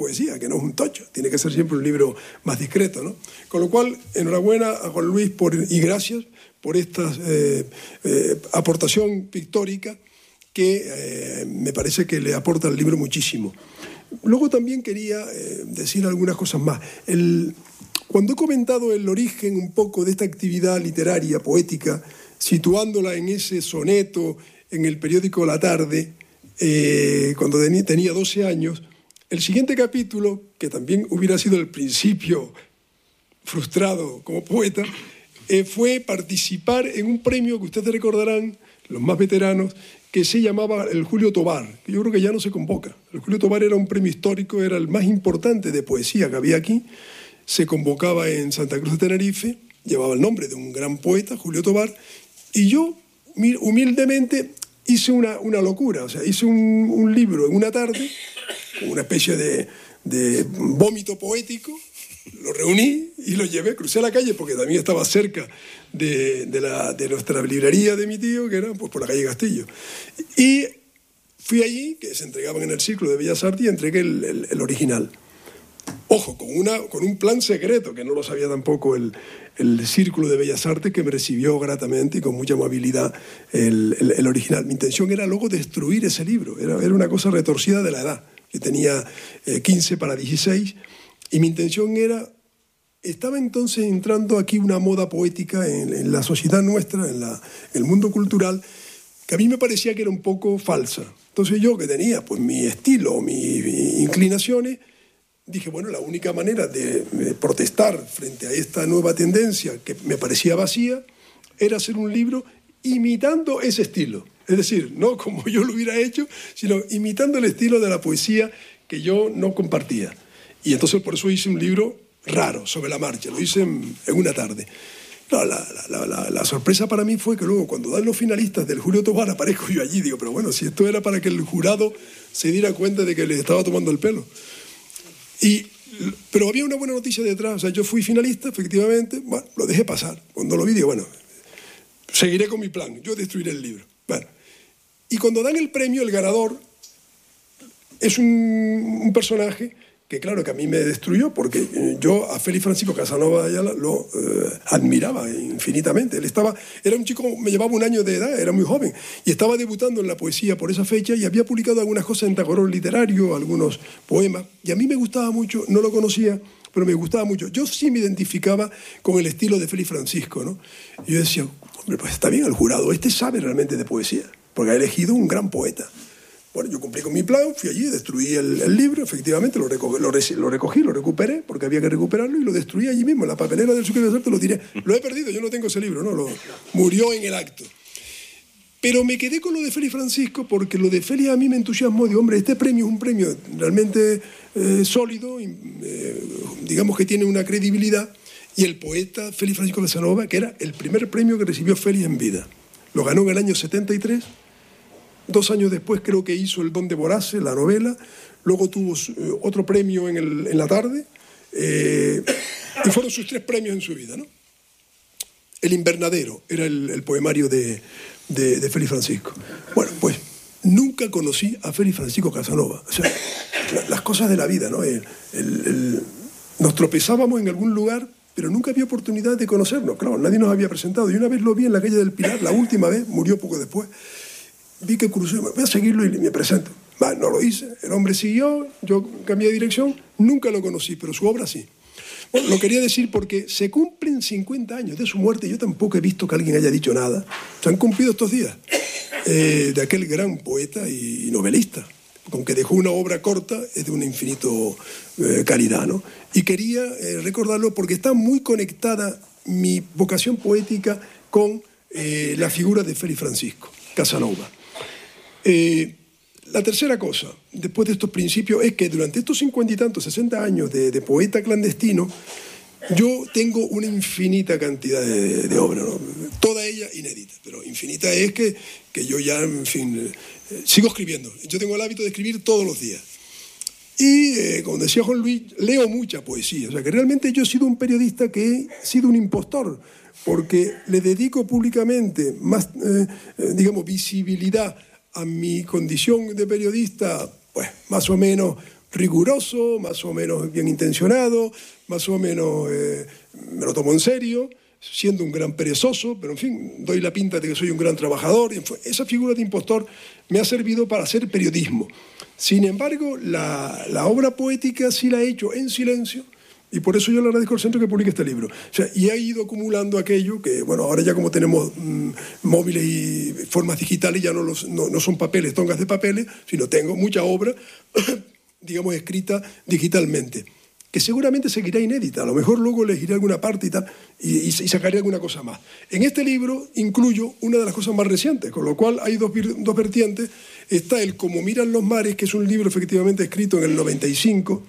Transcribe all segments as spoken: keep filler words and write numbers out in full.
poesía, que no es un tocho, tiene que ser siempre un libro más discreto, ¿no? Con lo cual, enhorabuena a Juan Luis por, y gracias por esta eh, eh, aportación pictórica que eh, me parece que le aporta al libro muchísimo. Luego también quería eh, decir algunas cosas más. El, cuando he comentado el origen un poco de esta actividad literaria, poética, situándola en ese soneto en el periódico La Tarde, eh, cuando tenía doce años, el siguiente capítulo, que también hubiera sido el principio frustrado como poeta, eh, fue participar en un premio que ustedes recordarán, los más veteranos, que se llamaba el Julio Tobar, que yo creo que ya no se convoca. El Julio Tobar era un premio histórico, era el más importante de poesía que había aquí, se convocaba en Santa Cruz de Tenerife, llevaba el nombre de un gran poeta, Julio Tobar, y yo humildemente hice una, una locura, o sea, hice un, un libro en una tarde, una especie de, de vómito poético, lo reuní y lo llevé, crucé a la calle porque también estaba cerca de, de, la, de nuestra librería de mi tío, que era pues, por la calle Castillo. Y fui allí, que se entregaban en el Círculo de Bellas Artes, y entregué el, el, el original. Ojo, con, una, con un plan secreto, que no lo sabía tampoco el, el Círculo de Bellas Artes, que me recibió gratamente y con mucha amabilidad el, el, el original. Mi intención era luego destruir ese libro, era, era una cosa retorcida de la edad. Yo tenía eh, quince para dieciséis, y mi intención era... Estaba entonces entrando aquí una moda poética en, en la sociedad nuestra, en, la, en el mundo cultural, que a mí me parecía que era un poco falsa. Entonces yo, que tenía pues mi estilo, mis mi inclinaciones, dije, bueno, la única manera de, de protestar frente a esta nueva tendencia que me parecía vacía era hacer un libro imitando ese estilo. Es decir, no como yo lo hubiera hecho, sino imitando el estilo de la poesía que yo no compartía. Y entonces por eso hice un libro raro, sobre la marcha, lo hice en, en una tarde. No, la, la, la, la sorpresa para mí fue que luego, cuando dan los finalistas del Julio Tobar, aparezco yo allí. Digo, pero bueno, si esto era para que el jurado se diera cuenta de que le estaba tomando el pelo. Y, pero había una buena noticia detrás. O sea, yo fui finalista, efectivamente. Bueno, lo dejé pasar. Cuando lo vi, digo, bueno, seguiré con mi plan. Yo destruiré el libro. Bueno, y cuando dan el premio, el ganador es un, un personaje que claro que a mí me destruyó, porque yo a Félix Francisco Casanova Ayala lo eh, admiraba infinitamente. Él estaba, era un chico, me llevaba un año de edad, era muy joven, y estaba debutando en la poesía por esa fecha, y había publicado algunas cosas en Tacorón Literario, algunos poemas, y a mí me gustaba mucho, no lo conocía, pero me gustaba mucho. Yo sí me identificaba con el estilo de Félix Francisco, ¿no? Y yo decía, hombre, pues está bien el jurado, este sabe realmente de poesía, porque ha elegido un gran poeta. Bueno, yo cumplí con mi plan, fui allí, destruí el, el libro, efectivamente, lo recogí, lo, lo recogí, lo recuperé, porque había que recuperarlo, y lo destruí allí mismo, en la papelera del Círculo de Bellas Artes, lo tiré. Lo he perdido, yo no tengo ese libro, ¿no? Lo, murió en el acto. Pero me quedé con lo de Félix Francisco, porque lo de Félix a mí me entusiasmó. Digo, hombre, este premio es un premio realmente eh, sólido, eh, digamos que tiene una credibilidad, y el poeta Félix Francisco Casanova, que era el primer premio que recibió Félix en vida. Lo ganó en el año setenta y tres. Dos años después creo que hizo El Don de Vorace, la novela. Luego tuvo eh, otro premio en, el, en La Tarde. Eh, y fueron sus tres premios en su vida, ¿no? El Invernadero era el, el poemario de, de, de Félix Francisco. Bueno, pues nunca conocí a Félix Francisco Casanova. O sea, la, las cosas de la vida, ¿no? El, el, el, nos tropezábamos en algún lugar, pero nunca había oportunidad de conocernos. Claro, nadie nos había presentado. Y una vez lo vi en la calle del Pilar, la última vez, murió poco después. Vi que crucé, voy a seguirlo y me presento. Bah, no lo hice, el hombre siguió, yo cambié de dirección, nunca lo conocí, pero su obra sí. Bueno, lo quería decir porque se cumplen cincuenta años de su muerte, yo tampoco he visto que alguien haya dicho nada. Se han cumplido estos días eh, de aquel gran poeta y novelista, aunque dejó una obra corta, es de una infinita eh, calidad, ¿no? Y quería eh, recordarlo porque está muy conectada mi vocación poética con eh, la figura de Félix Francisco Casanova. Eh, la tercera cosa, después de estos principios, es que durante estos cincuenta y tantos, sesenta años de, de poeta clandestino, yo tengo una infinita cantidad de, de obras, ¿no? Toda ella inédita, pero infinita es que, que yo ya, en fin, eh, sigo escribiendo. Yo tengo el hábito de escribir todos los días. Y, eh, como decía Juan Luis, leo mucha poesía. O sea, que realmente yo he sido un periodista que he sido un impostor, porque le dedico públicamente más, eh, digamos, visibilidad a mi condición de periodista, pues más o menos riguroso, más o menos bien intencionado, más o menos eh, me lo tomo en serio, siendo un gran perezoso, pero en fin, doy la pinta de que soy un gran trabajador. Esa figura de impostor me ha servido para hacer periodismo. Sin embargo, la, la obra poética sí la he hecho en silencio, y por eso yo le agradezco al centro que publique este libro. O sea, y ha ido acumulando aquello que, bueno, ahora ya como tenemos mmm, móviles y formas digitales, ya no, los, no, no son papeles, tongas de papeles, sino tengo mucha obra, digamos, escrita digitalmente, que seguramente seguirá inédita. A lo mejor luego elegiré alguna parte y tal, y, y, y sacaré alguna cosa más. En este libro incluyo una de las cosas más recientes, con lo cual hay dos, dos vertientes. Está el Como miran los mares, que es un libro efectivamente escrito en el noventa y cinco,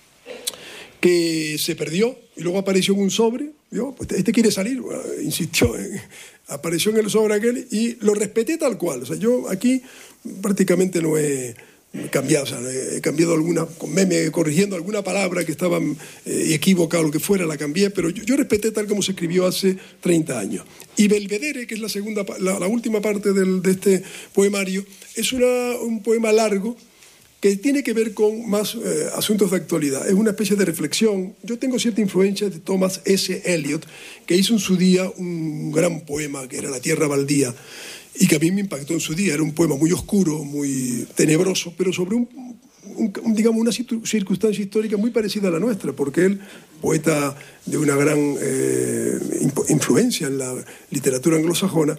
que se perdió y luego apareció en un sobre. Yo, pues este quiere salir, bueno, insistió, en, apareció en el sobre aquel y lo respeté tal cual. O sea, yo aquí prácticamente no he cambiado, o sea, he cambiado alguna, con meme, corrigiendo alguna palabra que estaba eh, equivocada o lo que fuera, la cambié, pero yo, yo respeté tal como se escribió hace treinta años. Y Belvedere, que es la, segunda, la, la última parte del, de este poemario, es una, un poema largo que tiene que ver con más eh, asuntos de actualidad. Es una especie de reflexión. Yo tengo cierta influencia de Thomas S. Eliot, que hizo en su día un gran poema que era La tierra baldía, y que a mí me impactó en su día. Era un poema muy oscuro, muy tenebroso, pero sobre un, un, digamos, una circunstancia histórica muy parecida a la nuestra, porque él, poeta de una gran eh, influencia en la literatura anglosajona,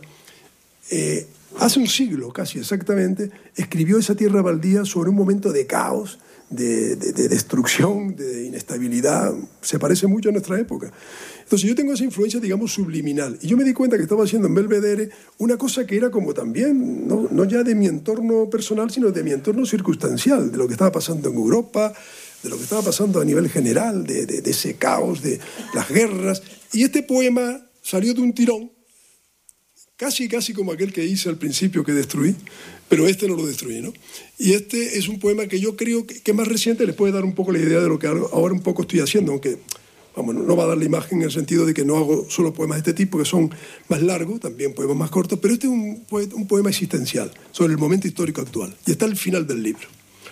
eh, hace un siglo, casi exactamente, escribió esa tierra baldía sobre un momento de caos, de, de, de destrucción, de inestabilidad. Se parece mucho a nuestra época. Entonces yo tengo esa influencia, digamos, subliminal. Y yo me di cuenta que estaba haciendo en Belvedere una cosa que era como también, no, no ya de mi entorno personal, sino de mi entorno circunstancial, de lo que estaba pasando en Europa, de lo que estaba pasando a nivel general, de, de, de ese caos, de las guerras. Y este poema salió de un tirón, casi, casi como aquel que hice al principio que destruí, pero este no lo destruí, ¿no? Y este es un poema que yo creo que, que es más reciente, les puede dar un poco la idea de lo que ahora un poco estoy haciendo, aunque vamos, no va a dar la imagen en el sentido de que no hago solo poemas de este tipo, que son más largos, también poemas más cortos, pero este es un, un poema existencial sobre el momento histórico actual, y está al final del libro.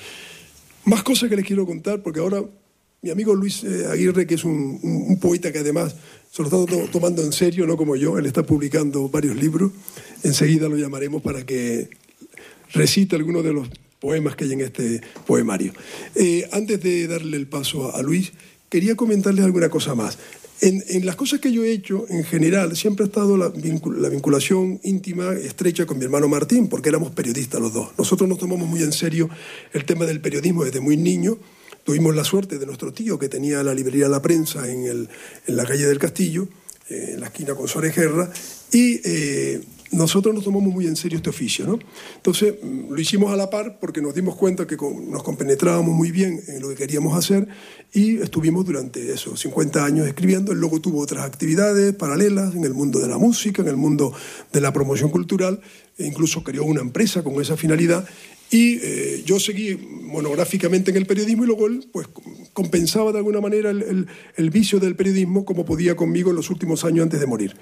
Más cosas que les quiero contar, porque ahora mi amigo Luis eh, Aguirre, que es un, un, un poeta que además se lo está to tomando en serio, no como yo, él está publicando varios libros, enseguida lo llamaremos para que recite algunos de los poemas que hay en este poemario. Eh, antes de darle el paso a, a Luis, quería comentarles alguna cosa más. En, en las cosas que yo he hecho, en general, siempre ha estado la, vincul la vinculación íntima, estrecha con mi hermano Martín, porque éramos periodistas los dos. Nosotros nos tomamos muy en serio el tema del periodismo desde muy niño. Tuvimos la suerte de nuestro tío, que tenía la librería La Prensa en, el, en la calle del Castillo, eh, en la esquina con Suárez Guerra, y eh, nosotros nos tomamos muy en serio este oficio, ¿no? Entonces lo hicimos a la par porque nos dimos cuenta que con, nos compenetrábamos muy bien en lo que queríamos hacer, y estuvimos durante esos cincuenta años escribiendo. Él luego tuvo otras actividades paralelas en el mundo de la música, en el mundo de la promoción cultural, e incluso creó una empresa con esa finalidad. Y eh, yo seguí monográficamente en el periodismo, y luego él pues, compensaba de alguna manera el, el, el vicio del periodismo como podía conmigo en los últimos años antes de morir.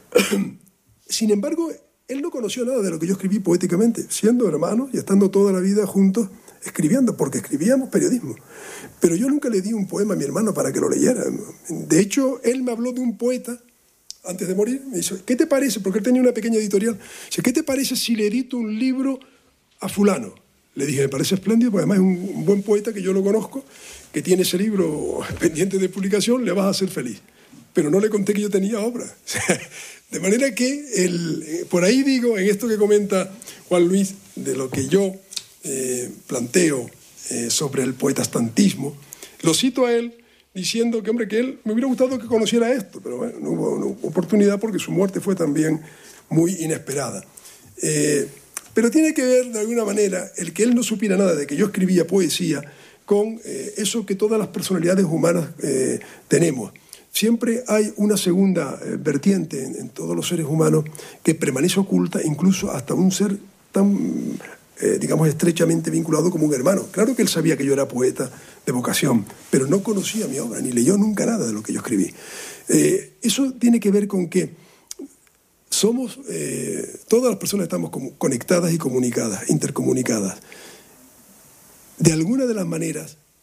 Sin embargo, él no conoció nada de lo que yo escribí poéticamente, siendo hermanos y estando toda la vida juntos escribiendo, porque escribíamos periodismo. Pero yo nunca le di un poema a mi hermano para que lo leyera. De hecho, él me habló de un poeta antes de morir. Me dice, ¿qué te parece? Porque él tenía una pequeña editorial. Dice, ¿qué te parece si le edito un libro a fulano? Le dije, me parece espléndido, porque además es un buen poeta que yo lo conozco, que tiene ese libro pendiente de publicación, le vas a hacer feliz. Pero no le conté que yo tenía obra. De manera que, el, por ahí digo, en esto que comenta Juan Luis, de lo que yo eh, planteo eh, sobre el poetastantismo, lo cito a él diciendo que, hombre, que él me hubiera gustado que conociera esto, pero bueno, no hubo, no hubo oportunidad porque su muerte fue también muy inesperada. Eh, pero tiene que ver, de alguna manera, el que él no supiera nada de que yo escribía poesía con eh, eso que todas las personalidades humanas eh, tenemos. Siempre hay una segunda eh, vertiente en, en todos los seres humanos que permanece oculta, incluso hasta un ser tan, eh, digamos, estrechamente vinculado como un hermano. Claro que él sabía que yo era poeta de vocación, pero no conocía mi obra, ni leyó nunca nada de lo que yo escribí. Eh, eso tiene que ver con que somos, eh, todas las personas estamos como conectadas y comunicadas, intercomunicadas. De alguna de las maneras,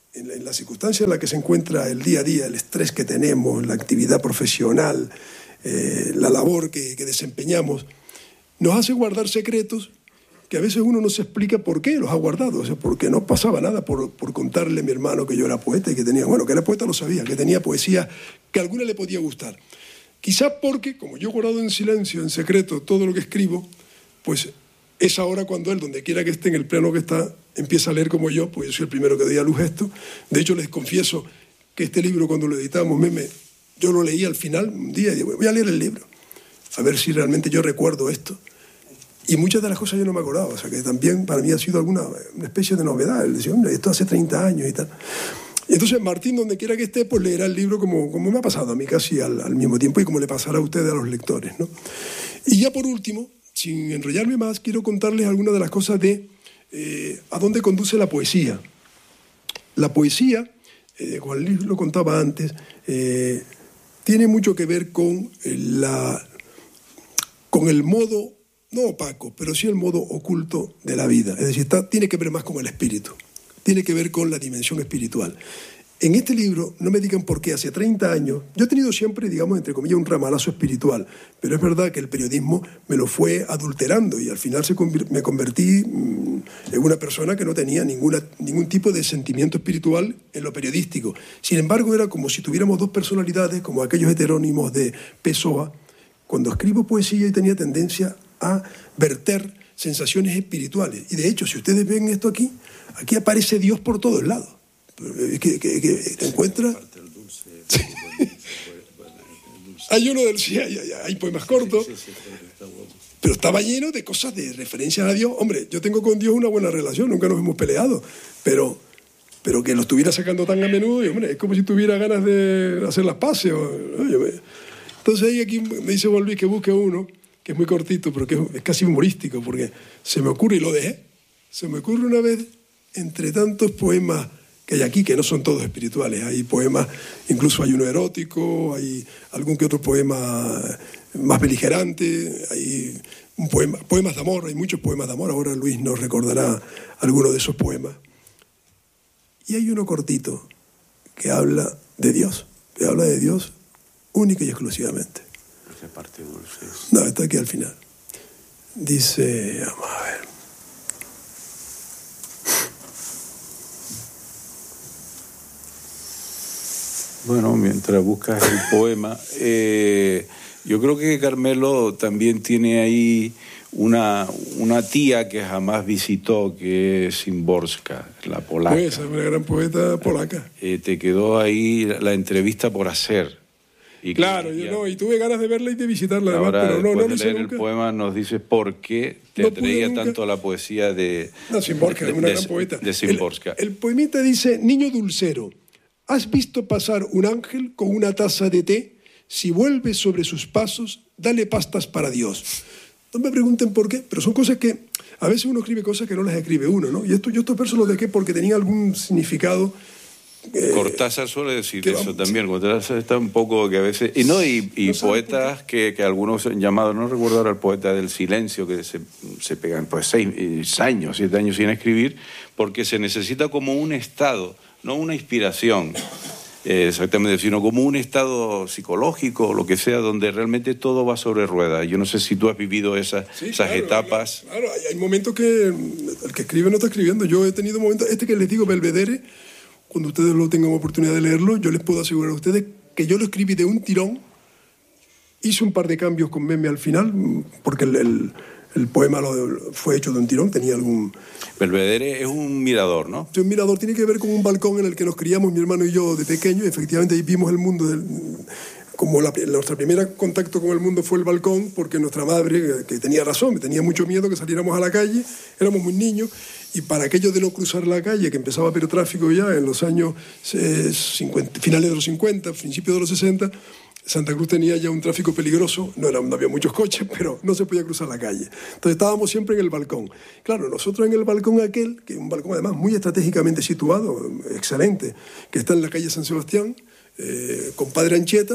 en la, en la circunstancia en la que se encuentra el día a día, el estrés que tenemos, la actividad profesional, eh, la labor que, que desempeñamos, nos hace guardar secretos que a veces uno no se explica por qué los ha guardado, o sea, porque no pasaba nada por, por contarle a mi hermano que yo era poeta y que tenía, bueno, que era poeta lo sabía, que tenía poesía que a alguna le podía gustar. Quizá porque, como yo he guardado en silencio, en secreto, todo lo que escribo, pues es ahora cuando él, donde quiera que esté, en el plano que está, empieza a leer como yo, pues yo soy el primero que doy a luz esto. De hecho, les confieso que este libro, cuando lo editamos, Meme, yo lo leí al final un día y digo, voy a leer el libro, a ver si realmente yo recuerdo esto. Y muchas de las cosas yo no me acordaba, o sea que también para mí ha sido alguna una especie de novedad. Él decía, hombre, esto hace treinta años y tal. Y entonces Martín, donde quiera que esté, pues leerá el libro como, como me ha pasado a mí casi al, al mismo tiempo y como le pasará a ustedes, a los lectores, ¿no? Y ya por último, sin enrollarme más, quiero contarles algunas de las cosas de eh, a dónde conduce la poesía. La poesía, eh, Juan Luis lo contaba antes, eh, tiene mucho que ver con, la, con el modo, no opaco, pero sí el modo oculto de la vida. Es decir, está, tiene que ver más con el espíritu, tiene que ver con la dimensión espiritual. En este libro, no me digan por qué, hace treinta años, yo he tenido siempre, digamos, entre comillas, un ramalazo espiritual, pero es verdad que el periodismo me lo fue adulterando y al final se convir- me convertí mmm, en una persona que no tenía ninguna, ningún tipo de sentimiento espiritual en lo periodístico. Sin embargo, era como si tuviéramos dos personalidades, como aquellos heterónimos de Pessoa. Cuando escribo poesía y tenía tendencia a verter sensaciones espirituales. Y de hecho, si ustedes ven esto aquí, aquí aparece Dios por todos lados. Que, que, que te encuentras. Sí. Hay uno del sí, hay, hay poemas cortos, pero estaba lleno de cosas de referencias a Dios. Hombre, yo tengo con Dios una buena relación, nunca nos hemos peleado, pero, pero que lo estuviera sacando tan a menudo, y, hombre, es como si tuviera ganas de hacer las paces. O, ¿no? Entonces ahí aquí me dice Juan Luis que busque uno, que es muy cortito, pero que es, es casi humorístico, porque se me ocurre, y lo dejé, se me ocurre una vez, entre tantos poemas que hay aquí, que no son todos espirituales, hay poemas, incluso hay uno erótico, hay algún que otro poema más beligerante, hay un poema, poemas de amor, hay muchos poemas de amor, ahora Luis nos recordará algunos de esos poemas. Y hay uno cortito que habla de Dios, que habla de Dios única y exclusivamente. Esa parte dulce es... No, está aquí al final. Dice, vamos a ver. Bueno, mientras buscas el poema, eh, yo creo que Carmelo también tiene ahí una, una tía que jamás visitó, que es Szymborska, la polaca. Pues, es una gran poeta polaca. Eh, te quedó ahí la, la entrevista por hacer. Y claro, yo no, y tuve ganas de verla y de visitarla además, ahora, pero no, no lo hice leer nunca. El poema nos dices por qué te no atraía tanto la poesía de no, Szymborska, de, una de, gran poeta. De Szymborska. El, el poemita dice, niño dulcero, ¿has visto pasar un ángel con una taza de té? Si vuelves sobre sus pasos, dale pastas para Dios. No me pregunten por qué, pero son cosas que a veces uno escribe cosas que no las escribe uno, ¿no? Y esto, yo estos versos los dejé porque tenían algún significado. Eh, Cortázar suele decir que eso vamos, también. Cortázar está un poco que a veces... Y no, y, y no poetas que, que algunos han llamado, no recuerdo ahora, el poeta del silencio, que se, se pegan pues seis años, siete años sin escribir, porque se necesita como un estado, no una inspiración, eh, exactamente, sino como un estado psicológico, lo que sea, donde realmente todo va sobre ruedas. Yo no sé si tú has vivido esa, sí, esas claro, etapas. Claro, claro, hay momentos que el que escribe no está escribiendo. Yo he tenido momentos, este que les digo, Belvedere, cuando ustedes lo tengan oportunidad de leerlo, yo les puedo asegurar a ustedes que yo lo escribí de un tirón, hice un par de cambios con Meme al final, porque el, el, el poema lo, fue hecho de un tirón, tenía algún... Belvedere es un mirador, ¿no? Sí, un mirador, tiene que ver con un balcón en el que nos criamos mi hermano y yo de pequeños, y efectivamente ahí vimos el mundo del... Como la, nuestro primer contacto con el mundo fue el balcón, porque nuestra madre, que tenía razón, tenía mucho miedo que saliéramos a la calle, éramos muy niños, y para aquello de no cruzar la calle, que empezaba a haber tráfico ya en los años eh, cincuenta, finales de los cincuenta, principios de los sesenta, Santa Cruz tenía ya un tráfico peligroso, no, era, no había muchos coches, pero no se podía cruzar la calle. Entonces estábamos siempre en el balcón. Claro, nosotros en el balcón aquel, que es un balcón además muy estratégicamente situado, excelente, que está en la calle San Sebastián, eh, con Padre Anchieta,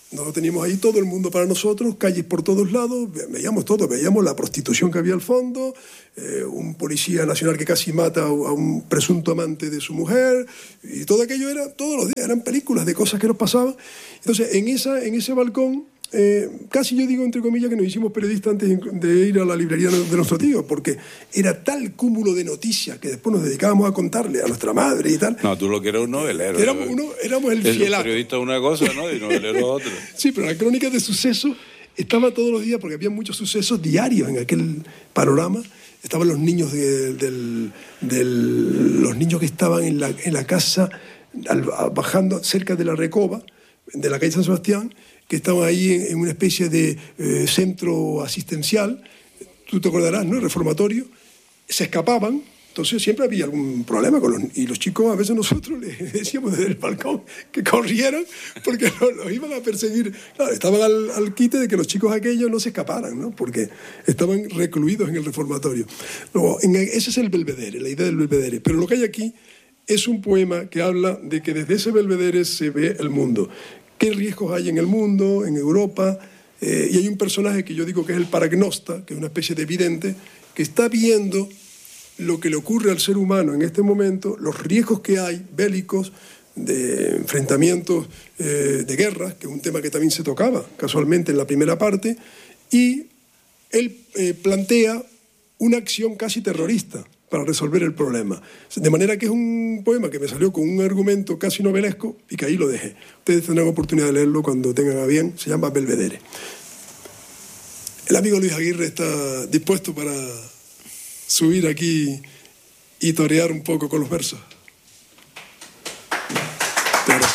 Nosotros teníamos ahí todo el mundo para nosotros, calles por todos lados, veíamos todo, veíamos la prostitución que había al fondo, eh, un policía nacional que casi mata a un presunto amante de su mujer, y todo aquello era, todos los días, eran películas de cosas que nos pasaban. Entonces, en, esa, en ese balcón, eh, casi yo digo, entre comillas, que nos hicimos periodistas antes de ir a la librería de nuestro tío, porque era tal cúmulo de noticias que después nos dedicábamos a contarle a nuestra madre y tal. No, tú lo que eras un novelero. Éramos, uno, éramos el fielato. El periodista es una cosa, ¿no? Y novelero otra. Sí, pero la crónica de sucesos estaba todos los días, porque había muchos sucesos diarios en aquel panorama. Estaban los niños de, del, del, los niños que estaban en la, en la casa, al, bajando cerca de la Recoba, de la calle San Sebastián, que estaban ahí en, en una especie de eh, centro asistencial, tú te acordarás, ¿no? Reformatorio, se escapaban, entonces siempre había algún problema con los... Y los chicos, a veces nosotros les decíamos desde el balcón que corrieran porque los, los iban a perseguir. Claro, estaban al, al quite de que los chicos aquellos no se escaparan, ¿no? Porque estaban recluidos en el reformatorio. Luego, en, ese es el Belvedere, la idea del Belvedere. Pero lo que hay aquí es un poema que habla de que desde ese Belvedere se ve el mundo. ¿Qué riesgos hay en el mundo, en Europa? Eh, y hay un personaje que yo digo que es el paragnosta, que es una especie de vidente, que está viendo lo que le ocurre al ser humano en este momento, los riesgos que hay bélicos, de enfrentamientos, eh, de guerras, que es un tema que también se tocaba casualmente en la primera parte, y él eh, plantea una acción casi terrorista para resolver el problema. De manera que es un poema que me salió con un argumento casi novelesco y que ahí lo dejé. Ustedes tendrán oportunidad de leerlo cuando tengan a bien. Se llama Belvedere. El amigo Luis Aguirre está dispuesto para subir aquí y torear un poco con los versos. Gracias.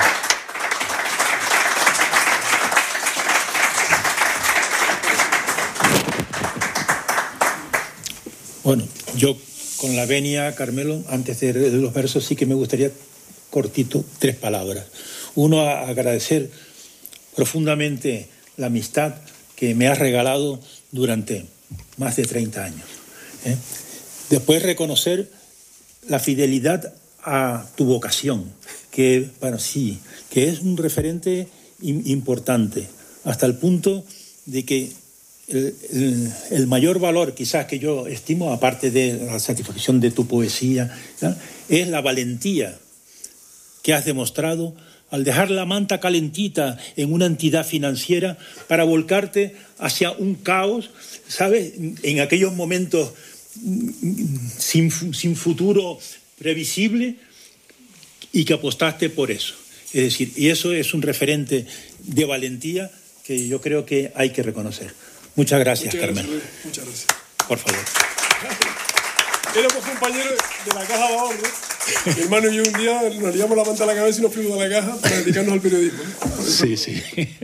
Bueno, yo con la venia, Carmelo, antes de los versos sí que me gustaría cortito tres palabras. Uno, a agradecer profundamente la amistad que me has regalado durante más de treinta años. ¿eh? Después reconocer la fidelidad a tu vocación, que, bueno, sí, que es un referente importante, hasta el punto de que El, el, el mayor valor quizás que yo estimo, aparte de la satisfacción de tu poesía, ¿no? es la valentía que has demostrado al dejar la manta calentita en una entidad financiera para volcarte hacia un caos, ¿sabes? En aquellos momentos sin, sin futuro previsible, y que apostaste por eso. Es decir, y eso es un referente de valentía que yo creo que hay que reconocer. Muchas gracias, Muchas gracias Carmen. Luis. Muchas gracias. Por favor. Éramos compañeros de la Caja de Ahorro. Mi hermano y yo un día nos liamos la manta a la cabeza y nos fuimos a la caja para dedicarnos al periodismo. ¿no? Sí, sí.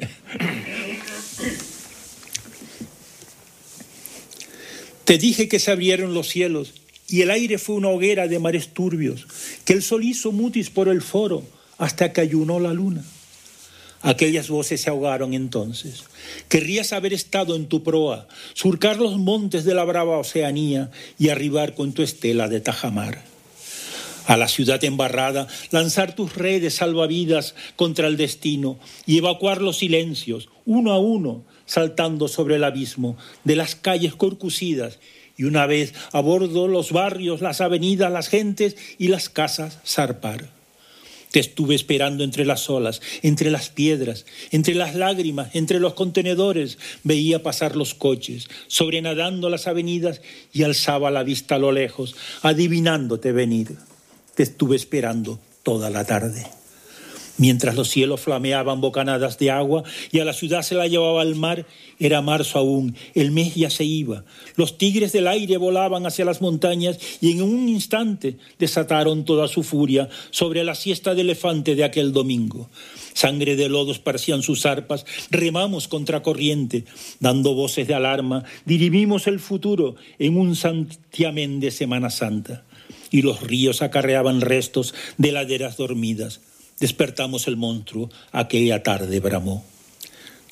Te dije que se abrieron los cielos y el aire fue una hoguera de mares turbios, que el sol hizo mutis por el foro hasta que ayunó la luna. Aquellas voces se ahogaron entonces. Querrías haber estado en tu proa, surcar los montes de la brava Oceanía y arribar con tu estela de tajamar. A la ciudad embarrada, lanzar tus redes salvavidas contra el destino y evacuar los silencios, uno a uno, saltando sobre el abismo de las calles corcucidas, y una vez a bordo los barrios, las avenidas, las gentes y las casas zarpar. Te estuve esperando entre las olas, entre las piedras, entre las lágrimas, entre los contenedores. Veía pasar los coches, sobrenadando las avenidas y alzaba la vista a lo lejos, adivinándote venir. Te estuve esperando toda la tarde. Mientras los cielos flameaban bocanadas de agua y a la ciudad se la llevaba al mar, era marzo aún, el mes ya se iba. Los tigres del aire volaban hacia las montañas y en un instante desataron toda su furia sobre la siesta de elefante de aquel domingo. Sangre de lodo esparcían sus arpas, remamos contracorriente, dando voces de alarma, dirimimos el futuro en un santiamén de Semana Santa. Y los ríos acarreaban restos de laderas dormidas. Despertamos el monstruo, aquella tarde bramó.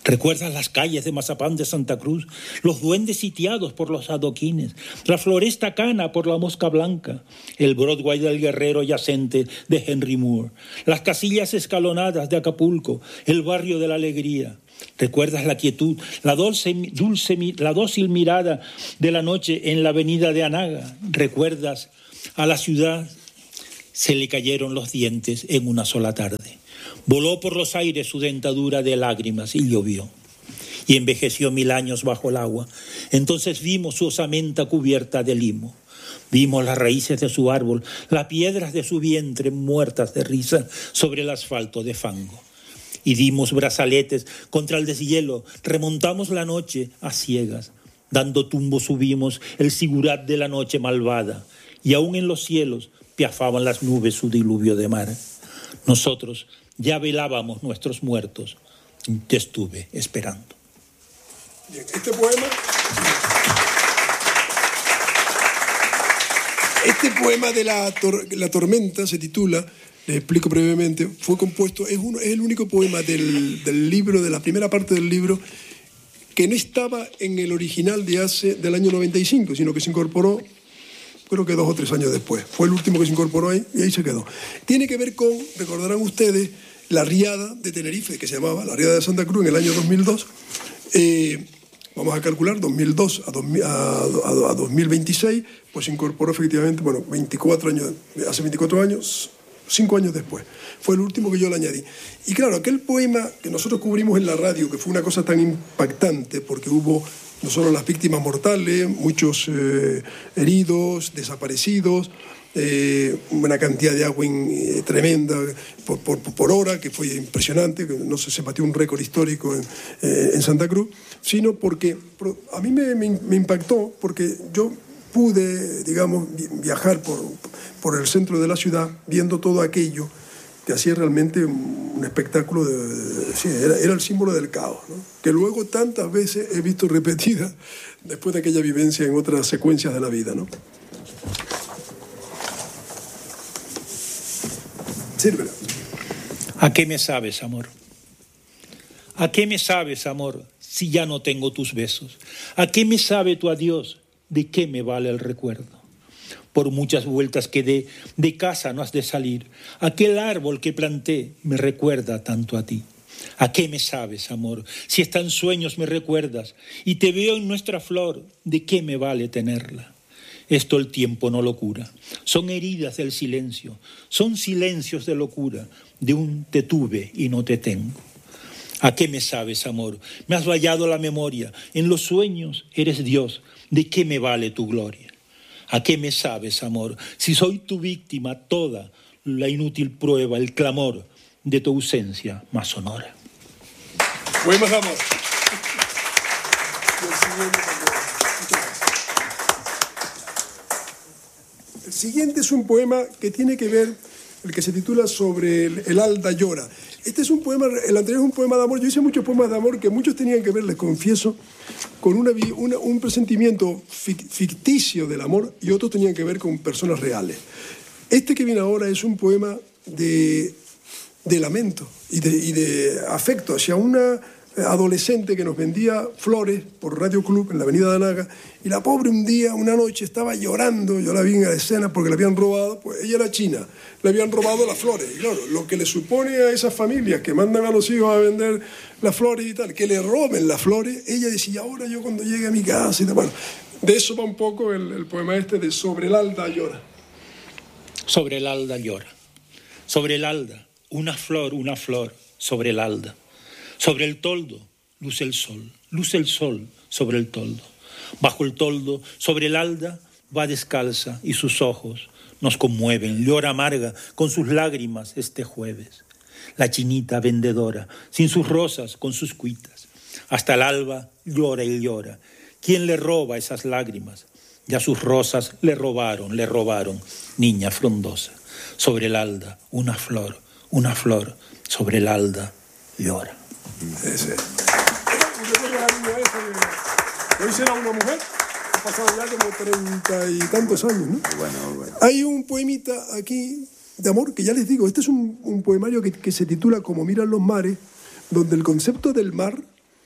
¿Recuerdas las calles de Mazapán de Santa Cruz? Los duendes sitiados por los adoquines, la floresta cana por la mosca blanca, el Broadway del Guerrero yacente de Henry Moore, las casillas escalonadas de Acapulco, el barrio de la alegría. ¿Recuerdas la quietud, la dulce, dulce, la dócil mirada de la noche en la avenida de Anaga? ¿Recuerdas a la ciudad? Se le cayeron los dientes en una sola tarde. Voló por los aires su dentadura de lágrimas y llovió. Y envejeció mil años bajo el agua. Entonces vimos su osamenta cubierta de limo. Vimos las raíces de su árbol, las piedras de su vientre muertas de risa sobre el asfalto de fango. Y dimos brazaletes contra el deshielo. Remontamos la noche a ciegas. Dando tumbo subimos el sigurat de la noche malvada. Y aún en los cielos piafaban las nubes su diluvio de mar. Nosotros ya velábamos nuestros muertos. Te estuve esperando. Bien, este poema... Este poema de la, tor la tormenta se titula, les explico brevemente, fue compuesto, es, uno, es el único poema del, del libro, de la primera parte del libro, que no estaba en el original de hace, del año noventa y cinco, sino que se incorporó, creo que dos o tres años después. Fue el último que se incorporó ahí y ahí se quedó. Tiene que ver con, recordarán ustedes, la riada de Tenerife, que se llamaba la riada de Santa Cruz en el año dos mil dos. Eh, vamos a calcular, dos mil dos a, dos mil, a, a, a dos mil veintiséis, pues se incorporó efectivamente, bueno, veinticuatro años, hace veinticuatro años, cinco años después. Fue el último que yo le añadí. Y claro, aquel poema que nosotros cubrimos en la radio, que fue una cosa tan impactante, porque hubo no solo las víctimas mortales, muchos eh, heridos, desaparecidos, eh, una cantidad de agua in, eh, tremenda por, por, por hora, que fue impresionante, que no sé, se batió un récord histórico en, eh, en Santa Cruz, sino porque a mí me, me, me impactó, porque yo pude, digamos, viajar por, por el centro de la ciudad viendo todo aquello que hacía realmente un espectáculo, de, de, sí, era, era el símbolo del caos, ¿no? Que luego tantas veces he visto repetida después de aquella vivencia en otras secuencias de la vida, ¿no? Sírvela. ¿A qué me sabes, amor? ¿A qué me sabes, amor, si ya no tengo tus besos? ¿A qué me sabe tu adiós? ¿De qué me vale el recuerdo? Por muchas vueltas que dé, de casa no has de salir. Aquel árbol que planté me recuerda tanto a ti. ¿A qué me sabes, amor? Si está en sueños me recuerdas y te veo en nuestra flor, ¿de qué me vale tenerla? Esto el tiempo no lo cura. Son heridas del silencio, son silencios de locura, de un te tuve y no te tengo. ¿A qué me sabes, amor? Me has vallado la memoria. En los sueños eres Dios. ¿De qué me vale tu gloria? ¿A qué me sabes, amor? Si soy tu víctima toda, la inútil prueba, el clamor de tu ausencia más sonora. Poemas de amor. El siguiente es un poema que tiene que ver, el que se titula Sobre el, el Alda llora. Este es un poema, el anterior es un poema de amor. Yo hice muchos poemas de amor que muchos tenían que ver, les confieso, con una, una, un presentimiento ficticio del amor y otros tenían que ver con personas reales. Este que viene ahora es un poema de, de lamento y de, y de afecto hacia una adolescente que nos vendía flores por Radio Club en la avenida de Anaga, y la pobre un día, una noche, estaba llorando. Yo la vi en la escena porque la habían robado, pues ella era china, le habían robado las flores, y claro, lo que le supone a esas familias que mandan a los hijos a vender las flores y tal, que le roben las flores, ella decía, ahora yo cuando llegue a mi casa y tal. Bueno, de eso va un poco el, el poema este de Sobre el Alda llora. Sobre el Alda llora, sobre el Alda, una flor, una flor, sobre el Alda. Sobre el toldo luce el sol, luce el sol sobre el toldo. Bajo el toldo, sobre el Alda, va descalza y sus ojos nos conmueven. Llora amarga con sus lágrimas este jueves. La chinita vendedora, sin sus rosas, con sus cuitas. Hasta el alba llora y llora. ¿Quién le roba esas lágrimas? Ya sus rosas le robaron, le robaron, niña frondosa. Sobre el Alda, una flor, una flor, sobre el Alda llora. Ese. Hoy será una mujer, ha pasado ya como treinta y tantos años, ¿no? Bueno, bueno. Hay un poemita aquí de amor que ya les digo, este es un, un poemario que, que se titula Como miran los mares, donde el concepto del mar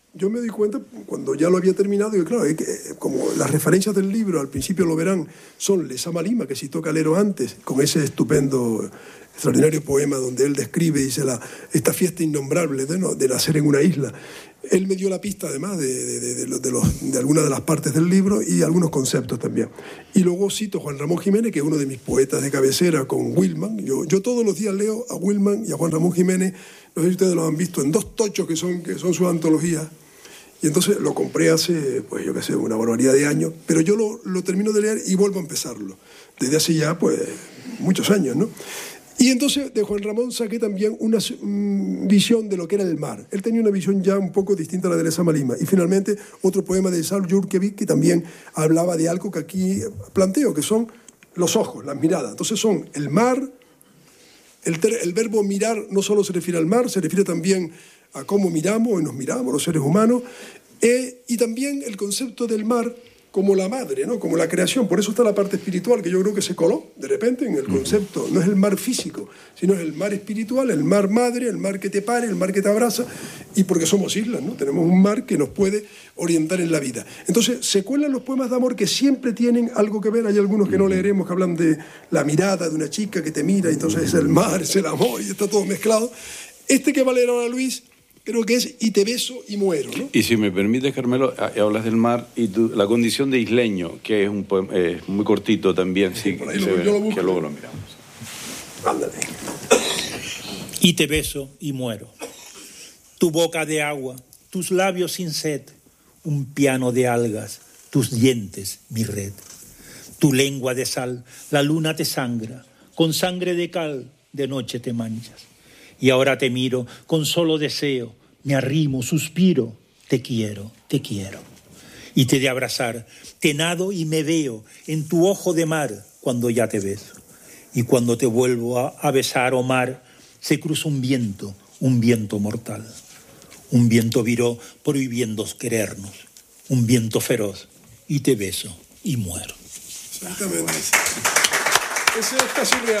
yo me di cuenta cuando ya lo había terminado, y claro, es que, como las referencias del libro, al principio lo verán, son Les Amalima, que citó Calero antes, con ese estupendo, extraordinario poema donde él describe, dice, la, esta fiesta innombrable de, ¿no? de nacer en una isla. Él me dio la pista, además, de, de, de, de, de, los, de algunas de las partes del libro y algunos conceptos también. Y luego cito a Juan Ramón Jiménez, que es uno de mis poetas de cabecera, con Whitman. Yo, yo todos los días leo a Whitman y a Juan Ramón Jiménez, no sé si ustedes lo han visto, en dos tochos que son, que son sus antologías. Y entonces lo compré hace, pues yo qué sé, una barbaridad de años, pero yo lo, lo termino de leer y vuelvo a empezarlo, desde hace ya, pues, muchos años, ¿no? Y entonces de Juan Ramón saqué también una mm, visión de lo que era el mar. Él tenía una visión ya un poco distinta a la de Les Amalima. Y finalmente otro poema de Saul Yurkevich que también hablaba de algo que aquí planteo, que son los ojos, las miradas. Entonces son el mar, el, ter, el verbo mirar no solo se refiere al mar, se refiere también a cómo miramos y nos miramos los seres humanos, eh, y también el concepto del mar como la madre, ¿no? Como la creación. Por eso está la parte espiritual, que yo creo que se coló de repente en el concepto. No es el mar físico, sino es el mar espiritual, el mar madre, el mar que te pare, el mar que te abraza, y porque somos islas, ¿no? Tenemos un mar que nos puede orientar en la vida. Entonces, se cuelan los poemas de amor que siempre tienen algo que ver. Hay algunos que no leeremos que hablan de la mirada de una chica que te mira, y entonces es el mar, es el amor, y está todo mezclado. Este que va a leer ahora Luis, creo que es Y te beso y muero, ¿no? Y si me permites, Carmelo, hablas del mar y tu, la condición de isleño, que es un poema eh, muy cortito también, sí, por ahí se lo, ve, yo lo busco. Que luego lo miramos. Ándale. Y te beso y muero. Tu boca de agua, tus labios sin sed, un piano de algas, tus dientes, mi red. Tu lengua de sal, la luna te sangra, con sangre de cal, de noche te manchas. Y ahora te miro con solo deseo, me arrimo, suspiro, te quiero, te quiero. Y te de abrazar, te nado y me veo en tu ojo de mar cuando ya te beso. Y cuando te vuelvo a, a besar, oh mar, se cruza un viento, un viento mortal. Un viento viró prohibiéndoos querernos, un viento feroz, y te beso y muero. Exactamente. Ese es casi real.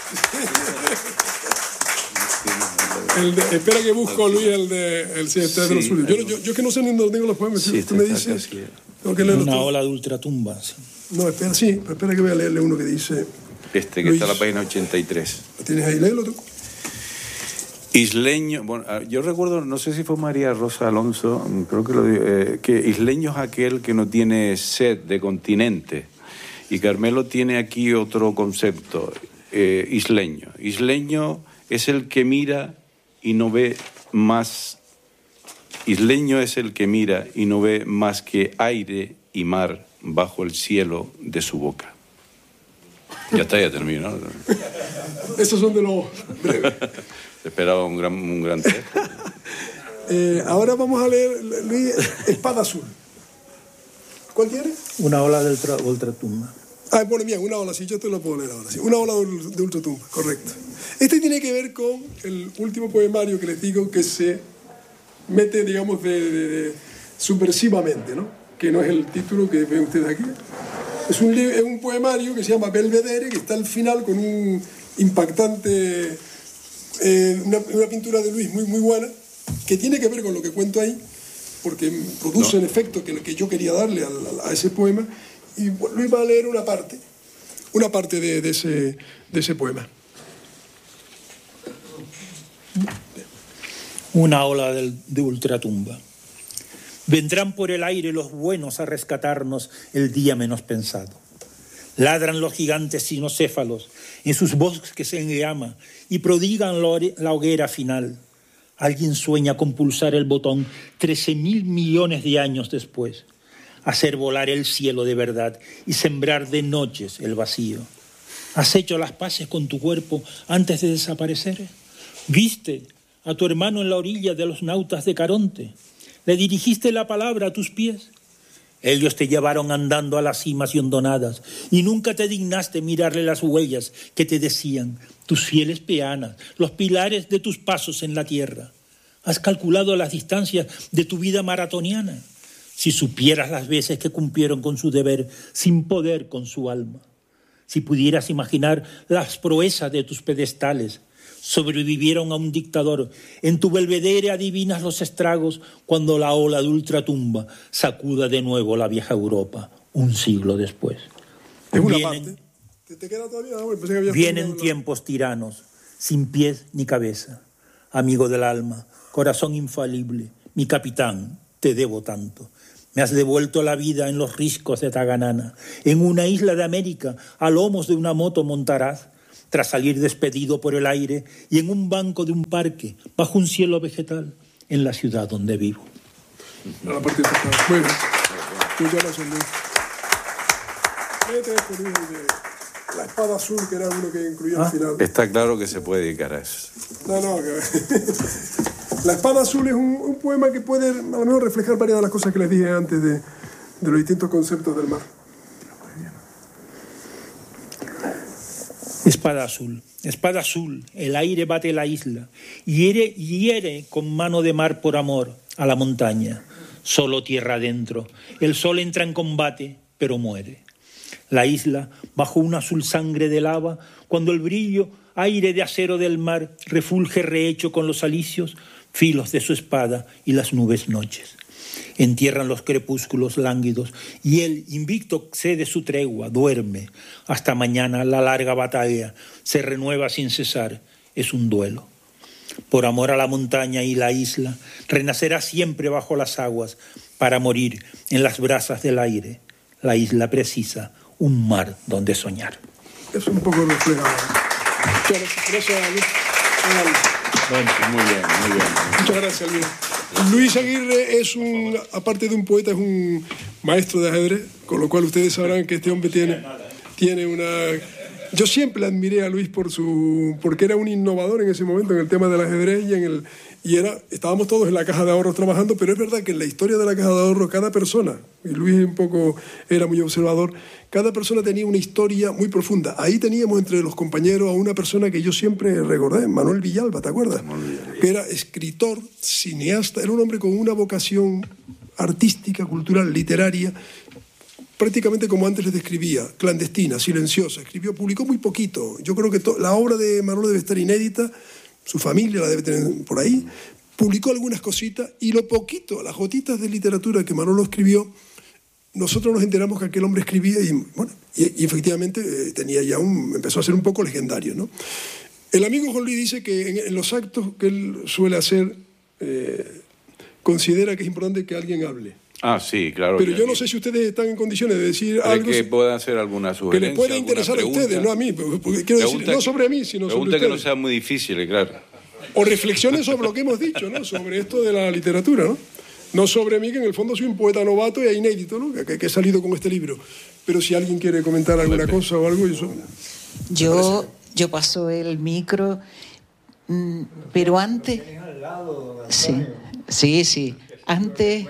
El de, espera que busco, Luis, el de el sí, este sí, de los suyos. Yo, yo, yo que no sé ni dónde tengo los poemas. Sí, tú me dices. Tengo que leerlo. Una todo. ola de ultratumba. Sí. No, espera, sí, pero espera que voy a leerle uno que dice. Este, que Luis, está en la página ochenta y tres. ¿Lo tienes ahí? Léelo tú. Isleño, bueno, yo recuerdo, no sé si fue María Rosa Alonso, creo que lo eh, que isleño es aquel que no tiene sed de continente. Y Carmelo tiene aquí otro concepto, eh, isleño. Isleño es el que mira y no ve más. Isleño es el que mira y no ve más que aire y mar bajo el cielo de su boca. Ya está, ya terminó. Esos son de los breves. Esperaba un gran, un gran texto. eh, ahora vamos a leer, Luis, Espada Azul. ¿Cuál quieres? Una ola de ultra, ultratumba. Ah, bueno, bien, una ola, sí, yo te lo puedo leer ahora. Sí. Una ola de, de ultratumba, correcto. Este tiene que ver con el último poemario que les digo que se mete, digamos, de, de, de subversivamente, ¿no? Que no es el título que ven ustedes aquí. Es un, es un poemario que se llama Belvedere, que está al final con un impactante, eh, una, una pintura de Luis muy, muy buena, que tiene que ver con lo que cuento ahí, porque produce no. el efecto que, que yo quería darle a, a, a ese poema. Y Luis va a leer una parte, una parte de, de, ese, de ese poema. Una ola de, de ultratumba. Vendrán por el aire los buenos a rescatarnos el día menos pensado. Ladran los gigantes sinocéfalos en sus bosques en llama y prodigan la hoguera final. Alguien sueña con pulsar el botón trece mil millones de años después. Hacer volar el cielo de verdad y sembrar de noches el vacío. ¿Has hecho las paces con tu cuerpo antes de desaparecer? ¿Viste a tu hermano en la orilla de los nautas de Caronte? ¿Le dirigiste la palabra a tus pies? Ellos te llevaron andando a las cimas y hondonadas y nunca te dignaste mirarle las huellas que te decían, tus fieles peanas, los pilares de tus pasos en la tierra. ¿Has calculado las distancias de tu vida maratoniana? Si supieras las veces que cumplieron con su deber sin poder con su alma. Si pudieras imaginar las proezas de tus pedestales, sobrevivieron a un dictador. En tu belvedere adivinas los estragos cuando la ola de ultratumba sacuda de nuevo la vieja Europa, un siglo después. Es una Vienen, parte. ¿Te, te queda todavía? No, pensé que habías vienen terminado. tiempos tiranos, sin pies ni cabeza. Amigo del alma, corazón infalible, mi capitán, te debo tanto. Me has devuelto la vida en los riscos de Taganana. En una isla de América, a lomos de una moto montarás, tras salir despedido por el aire, y en un banco de un parque, bajo un cielo vegetal, en la ciudad donde vivo. A la parte de esta. Muy bien. Muchas gracias, Luis. Léete esto, Luis, de La espada azul, que era uno que incluía ¿Ah? al final. Está claro que se puede dedicar a eso. No, no, que... La espada azul es un, un poema que puede a lo mejor reflejar varias de las cosas que les dije antes de, de los distintos conceptos del mar. Espada azul, espada azul, el aire bate la isla, hiere, hiere con mano de mar por amor a la montaña, solo tierra adentro, el sol entra en combate, pero muere. La isla, bajo una azul sangre de lava, cuando el brillo, aire de acero del mar, refulge rehecho con los alicios, filos de su espada y las nubes noches. Entierran los crepúsculos lánguidos y él, invicto, cede su tregua, duerme. Hasta mañana la larga batalla se renueva sin cesar, es un duelo. Por amor a la montaña y la isla, renacerá siempre bajo las aguas para morir en las brasas del aire. La isla precisa un mar donde soñar. Es un poco reflejado. Muchas gracias, Luis. Bueno, muy bien, muy bien. Muchas gracias, Luis. Luis Aguirre es un, aparte de un poeta, es un maestro de ajedrez, con lo cual ustedes sabrán que este hombre tiene, tiene una... Yo siempre le admiré a Luis por su, porque era un innovador en ese momento en el tema del ajedrez y en el y era estábamos todos en la caja de ahorros trabajando, pero es verdad que en la historia de la caja de ahorros cada persona, y Luis un poco era muy observador, cada persona tenía una historia muy profunda. Ahí teníamos entre los compañeros a una persona que yo siempre recordé, Manuel Villalba, ¿te acuerdas? Que era escritor, cineasta, era un hombre con una vocación artística, cultural, literaria, prácticamente como antes les describía, clandestina, silenciosa. Escribió, publicó muy poquito. Yo creo que to- la obra de Manolo debe estar inédita, su familia la debe tener por ahí. Publicó algunas cositas y lo poquito, las gotitas de literatura que Manolo escribió, nosotros nos enteramos que aquel hombre escribía y, bueno, y, y efectivamente eh, tenía ya un, empezó a ser un poco legendario, ¿no? El amigo Juan Luis dice que en, en los actos que él suele hacer, eh, considera que es importante que alguien hable. Ah, sí, claro. Pero que yo no aquí- sé si ustedes están en condiciones de decir ¿Cree algo que so- pueda hacer alguna que sugerencia? les pueda alguna interesar a pregunta? ustedes, no a mí. Porque, porque quiero decir, Pregunta no que- sobre mí, sino sobre Pregunta que no ustedes. sea muy difícil, claro. O reflexiones sobre lo que hemos dicho, ¿no? Sobre esto de la literatura, ¿no? No sobre mí, que en el fondo soy un poeta novato y inédito, ¿no? Que, que he salido con este libro. Pero si alguien quiere comentar alguna cosa o algo, eso... Yo, yo paso el micro, mm, pero antes... Sí, sí, sí. Antes,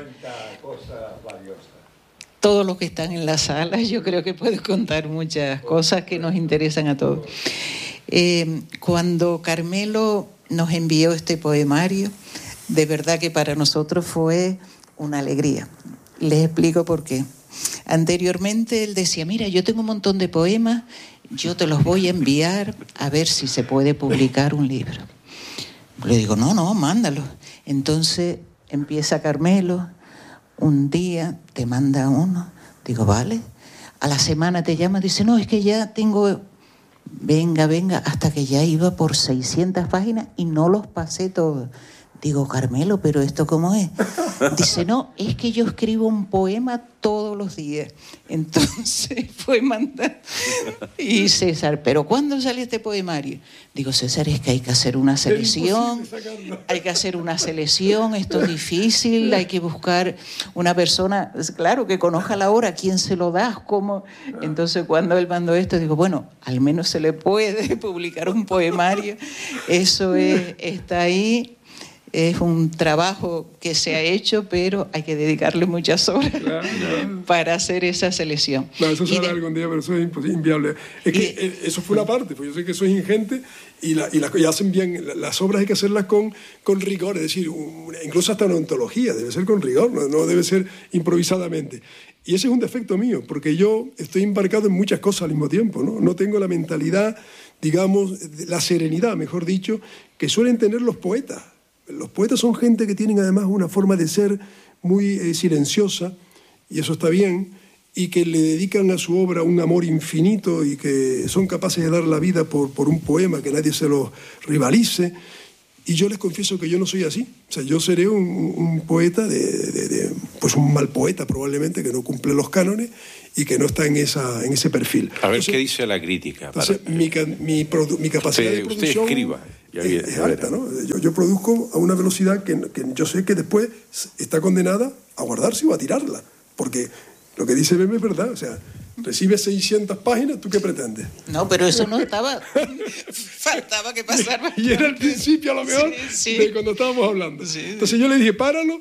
todos los que están en la sala, yo creo que puedo contar muchas cosas que nos interesan a todos. Eh, cuando Carmelo nos envió este poemario, de verdad que para nosotros fue una alegría. Les explico por qué. Anteriormente él decía, mira, yo tengo un montón de poemas, yo te los voy a enviar a ver si se puede publicar un libro. Le digo, no, no, mándalo. Entonces empieza Carmelo, un día te manda uno, digo, vale. A la semana te llama, dice, no, es que ya tengo, venga, venga, hasta que ya iba por seiscientas páginas y no los pasé todos. Digo, Carmelo, ¿pero esto cómo es? Dice, no, es que yo escribo un poema todos los días. Entonces fue mandar. Y César, ¿pero cuándo sale este poemario? Digo, César, es que hay que hacer una selección. Hay que hacer una selección, esto es difícil, hay que buscar una persona, claro, que conozca la obra, quién se lo das, cómo. Entonces cuando él mandó esto, digo, bueno, al menos se le puede publicar un poemario. Eso es, está ahí. Es un trabajo que se ha hecho, pero hay que dedicarle muchas horas claro, claro. para hacer esa selección. No, eso se y hará de... algún día, pero eso es imposible, inviable. Es que y... eso fue una parte, pues yo sé que eso es ingente y, la, y, la, y hacen bien. Las obras hay que hacerlas con, con rigor, es decir, un, incluso hasta una ontología debe ser con rigor, no, no debe ser improvisadamente. Y ese es un defecto mío, porque yo estoy embarcado en muchas cosas al mismo tiempo, ¿no? No tengo la mentalidad digamos, la serenidad, mejor dicho, que suelen tener los poetas. Los poetas son gente que tienen además una forma de ser muy eh, silenciosa, y eso está bien, y que le dedican a su obra un amor infinito y que son capaces de dar la vida por, por un poema, que nadie se lo rivalice. Y yo les confieso que yo no soy así. O sea, yo seré un, un poeta, de, de, de, pues un mal poeta probablemente, que no cumple los cánones y que no está en, esa, en ese perfil. A ver, entonces, ¿qué dice la crítica? Entonces, Para... mi, mi, produ, mi capacidad usted, de producción usted escriba, ya es, viene, es alta, ¿no? Yo, yo produzco a una velocidad que, que yo sé que después está condenada a guardarse o a tirarla. Porque lo que dice Meme es verdad, o sea... Recibes seiscientas páginas, ¿tú qué pretendes? No, pero eso no estaba... Faltaba que pasara. Y era el principio, a lo mejor, sí, sí. de cuando estábamos hablando. Sí, Entonces yo le dije, páralo,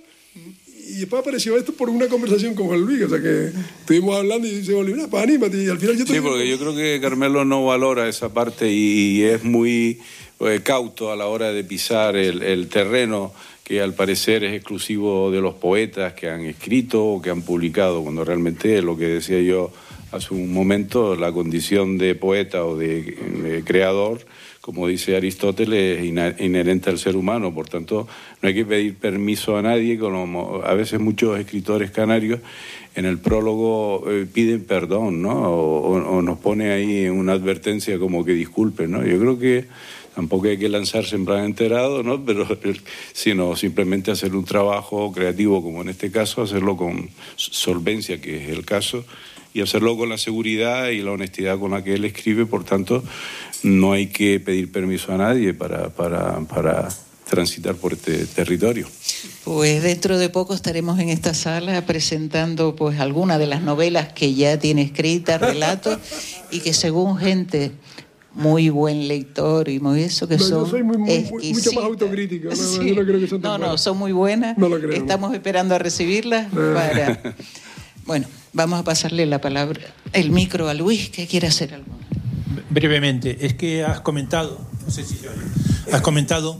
y después apareció esto por una conversación con Juan Luis, o sea que estuvimos hablando y dice, Juan Luis, pues anímate, y al final yo te Sí, porque yo creo que Carmelo no valora esa parte y es muy eh, cauto a la hora de pisar el, el terreno que al parecer es exclusivo de los poetas que han escrito o que han publicado, cuando realmente lo que decía yo hace un momento, la condición de poeta o de, de creador, como dice Aristóteles, es inherente al ser humano. Por tanto, no hay que pedir permiso a nadie, como a veces muchos escritores canarios en el prólogo eh, piden perdón, ¿no? O, o, o nos pone ahí una advertencia como que disculpen, ¿no? Yo creo que tampoco hay que lanzarse en plan enterado, ¿no? Pero, sino simplemente hacer un trabajo creativo, como en este caso, hacerlo con solvencia, que es el caso, y hacerlo con la seguridad y la honestidad con la que él escribe. Por tanto, no hay que pedir permiso a nadie para, para, para transitar por este territorio. Pues dentro de poco estaremos en esta sala presentando pues algunas de las novelas que ya tiene escritas, relatos, y que según gente muy buen lector y muy eso que no, son yo soy muy, muy, mucho más autocrítico, no, sí. yo no creo que son tan no, no, buenas. son muy buenas, no lo creo, estamos no. esperando a recibirlas para... Bueno, vamos a pasarle la palabra, el micro a Luis, que quiere hacer algo. Brevemente, es que has comentado, no sé si se oye, has comentado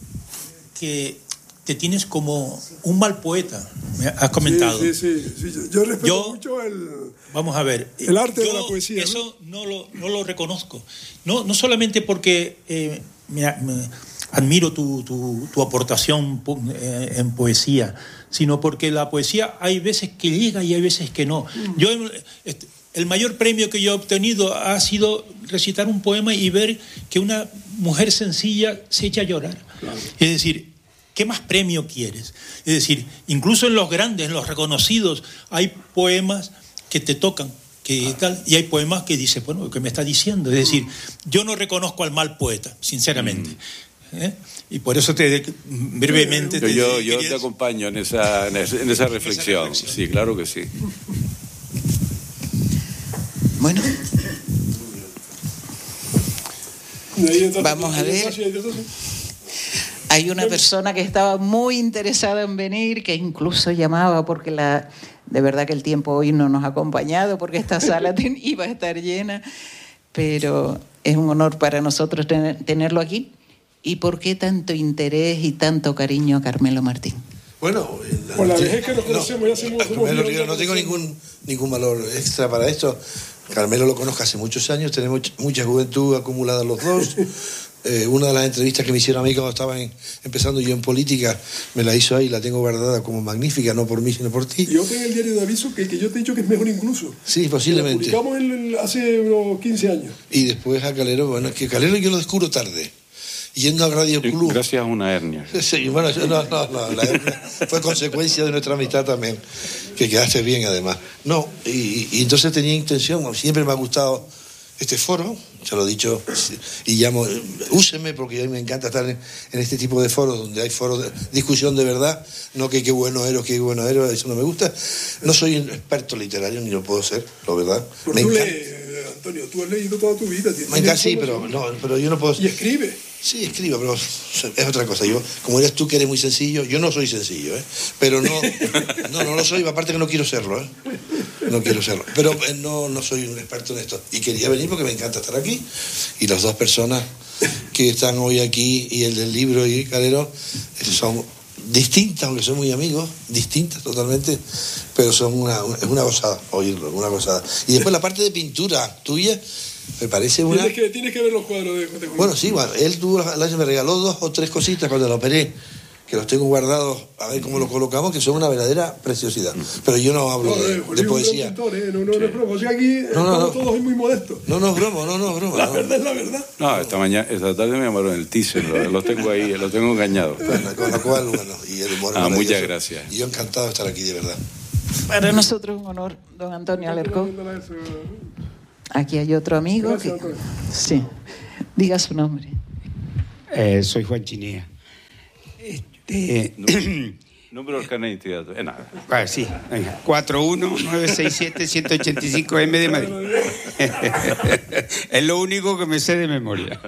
que te tienes como un mal poeta, has comentado. Sí, sí, sí, sí. Yo respeto yo, mucho el, vamos a ver, el arte yo de la poesía. Eso no, no, lo, no lo reconozco, no, no solamente porque eh, me, me admiro tu, tu, tu aportación en poesía, sino porque la poesía hay veces que llega y hay veces que no. Yo, el mayor premio que yo he obtenido ha sido recitar un poema y ver que una mujer sencilla se echa a llorar. Claro. Es decir, ¿qué más premio quieres? Es decir, incluso en los grandes, en los reconocidos, hay poemas que te tocan. Que tal, y hay poemas que dices, bueno, ¿qué me está diciendo? Es decir, yo no reconozco al mal poeta, sinceramente. ¿Eh? Y por eso te brevemente yo, te, yo, yo te acompaño en esa, en esa, en esa reflexión. En esa reflexión. Sí, claro que sí. Bueno, vamos a ver. Hay una persona que estaba muy interesada en venir, que incluso llamaba porque la, de verdad que el tiempo hoy no nos ha acompañado, porque esta sala ten, iba a estar llena, pero es un honor para nosotros tener, tenerlo aquí. ¿Y por qué tanto interés y tanto cariño a Carmelo Martín? Bueno, la, por la vejez que nos conocemos, ya hacemos, Carmelo Río, no tengo ningún, ningún valor extra para esto. Carmelo lo conozco hace muchos años, tenemos mucha juventud acumulada los dos. Eh, una de las entrevistas que me hicieron a mí cuando estaba en, empezando yo en política, me la hizo ahí, la tengo guardada como magnífica, no por mí, sino por ti. Yo tengo el diario de aviso que, que yo te he dicho que es mejor incluso. Sí, posiblemente. Lo publicamos en, hace unos quince años. Y después a Calero, bueno, es que Calero yo lo descubro tarde. Yendo a Radio Club. Gracias a una hernia. Sí, bueno, no, no, no, la hernia fue consecuencia de nuestra amistad también, que quedaste bien además. No, y, y entonces tenía intención, siempre me ha gustado este foro, ya lo he dicho, y llamo, úsenme porque a mí me encanta estar en, en este tipo de foros, donde hay foros de discusión de verdad, no que qué bueno eres, qué bueno eres, eso no me gusta. No soy un experto literario, ni lo puedo ser, la verdad. Pero me tú encanta. lees, Antonio, tú has leído toda tu vida. Me encanta, sí, pero, no, pero yo no puedo... Y escribe. Sí, escribo, pero es otra cosa. Yo, como eres tú que eres muy sencillo, yo no soy sencillo, ¿eh? Pero no, no, no lo soy, aparte que no quiero serlo, ¿eh? No quiero serlo. Pero eh, no, no soy un experto en esto. Y quería venir porque me encanta estar aquí. Y las dos personas que están hoy aquí, y el del libro y Calero, son distintas, aunque son muy amigos, distintas totalmente, pero son una, una, una gozada oírlo, una gozada. Y después la parte de pintura tuya, Me parece una... Tienes que, tienes que ver los cuadros de, de Bueno, sí, bueno, él tuvo el año me regaló dos o tres cositas cuando lo operé, que los tengo guardados, a ver cómo los colocamos, que son una verdadera preciosidad. Pero yo no hablo no, de, no, de poesía. Pintor, ¿eh? No, no, no es broma. O sea, aquí no, no, estamos no. todos muy modestos. No, no es broma, no, no es broma. La no. verdad es la verdad. No, esta mañana, esta tarde me llamaron el teaser, los lo tengo ahí, los tengo engañados. Bueno, con la cual, bueno, y el humor Ah, maravilloso. muchas gracias. Y yo encantado de estar aquí, de verdad. Para nosotros un honor, don Antonio Alarcón. Aquí hay otro amigo. Gracias, que... Antonio. Sí, diga su nombre. Eh, soy Juan Chinea. Este, Número del carnet de identidad. Eh, nada. ah, sí, venga. cuatro uno nueve seis siete uno ocho cinco M de Madrid. Es lo único que me sé de memoria.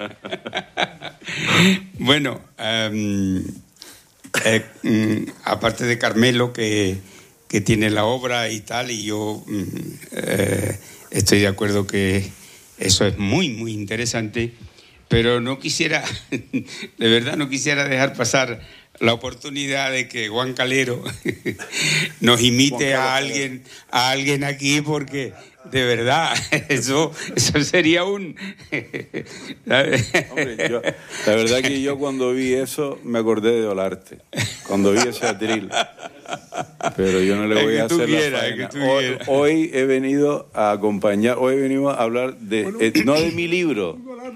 Bueno, um, eh, um, aparte de Carmelo, que, que tiene la obra y tal, y yo um, eh, estoy de acuerdo que eso es muy, muy interesante, pero no quisiera, de verdad no quisiera dejar pasar la oportunidad de que Juan Calero nos imite a alguien, a alguien aquí, porque de verdad eso, eso sería un... Hombre, yo, la verdad que yo cuando vi eso me acordé de Olarte, cuando vi ese atril. Pero yo no le voy a hacer la faena. Hoy, hoy he venido a acompañar, hoy he venido a hablar de, eh, no de mi libro,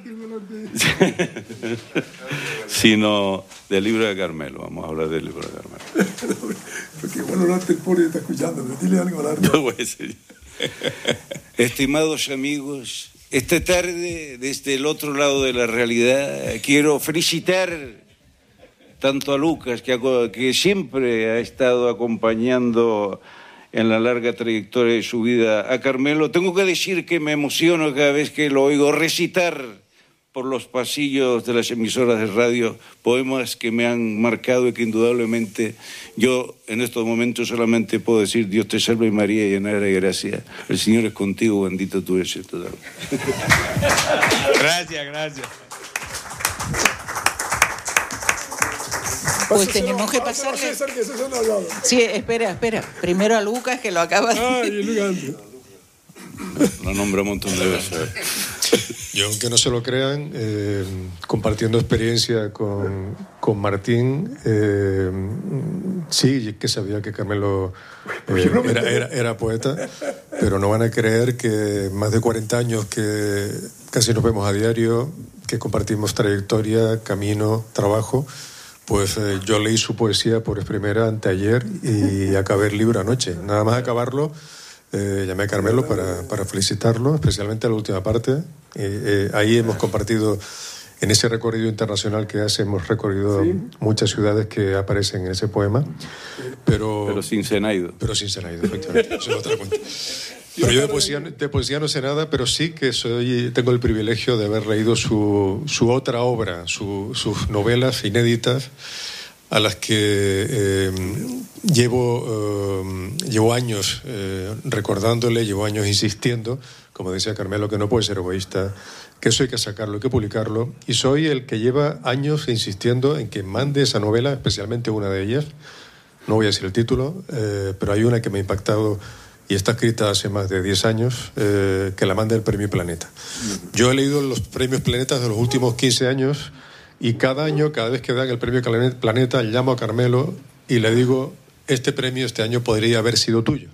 sino del libro de Carmelo. Vamos a hablar del libro de Carmelo. Porque bueno, Olarte el pobre está escuchando, pero dile algo a Olarte. No puede ser. Estimados amigos, esta tarde, desde el otro lado de la realidad, quiero felicitar tanto a Lucas, que, que siempre ha estado acompañando en la larga trayectoria de su vida a Carmelo. Tengo que decir que me emociono cada vez que lo oigo recitar por los pasillos de las emisoras de radio poemas que me han marcado y que indudablemente yo en estos momentos solamente puedo decir: Dios te salve María, llena de gracia, el Señor es contigo, bendito tú eres. Gracias, gracias. Pues tenemos que pasarle... César, que César no ha hablado. Sí, espera, espera. Primero a Lucas, que lo acaba de... Ay, Lucas antes. Lo nombra un montón de veces. Yo, aunque no se lo crean, eh, compartiendo experiencia con, con Martín, eh, sí que sabía que Carmelo eh, era, era, era poeta, pero no van a creer que más de cuarenta años que casi nos vemos a diario, que compartimos trayectoria, camino, trabajo, pues eh, yo leí su poesía por vez primera anteayer y acabé el libro anoche. Nada más acabarlo, Eh, llamé a Carmelo para, para felicitarlo, especialmente la última parte. Eh, eh, ahí hemos compartido, en ese recorrido internacional que hace, hemos recorrido ¿sí? muchas ciudades que aparecen en ese poema, pero, pero sin Zenaido. Pero sin Zenaido, efectivamente. Eso es otra cuenta. Pero yo de poesía, de poesía no sé nada, pero sí que soy, tengo el privilegio de haber leído su, su otra obra, su, sus novelas inéditas, a las que eh, llevo, eh, llevo años eh, recordándole, llevo años insistiendo, como decía Carmelo, que no puede ser egoísta, que eso hay que sacarlo, hay que publicarlo, y soy el que lleva años insistiendo en que mande esa novela, especialmente una de ellas, no voy a decir el título, eh, pero hay una que me ha impactado y está escrita hace más de diez años, eh, que la mande el Premio Planeta. Yo he leído los Premios Planetas de los últimos quince años, y cada año, cada vez que dan el Premio Planeta, llamo a Carmelo y le digo: este premio este año podría haber sido tuyo.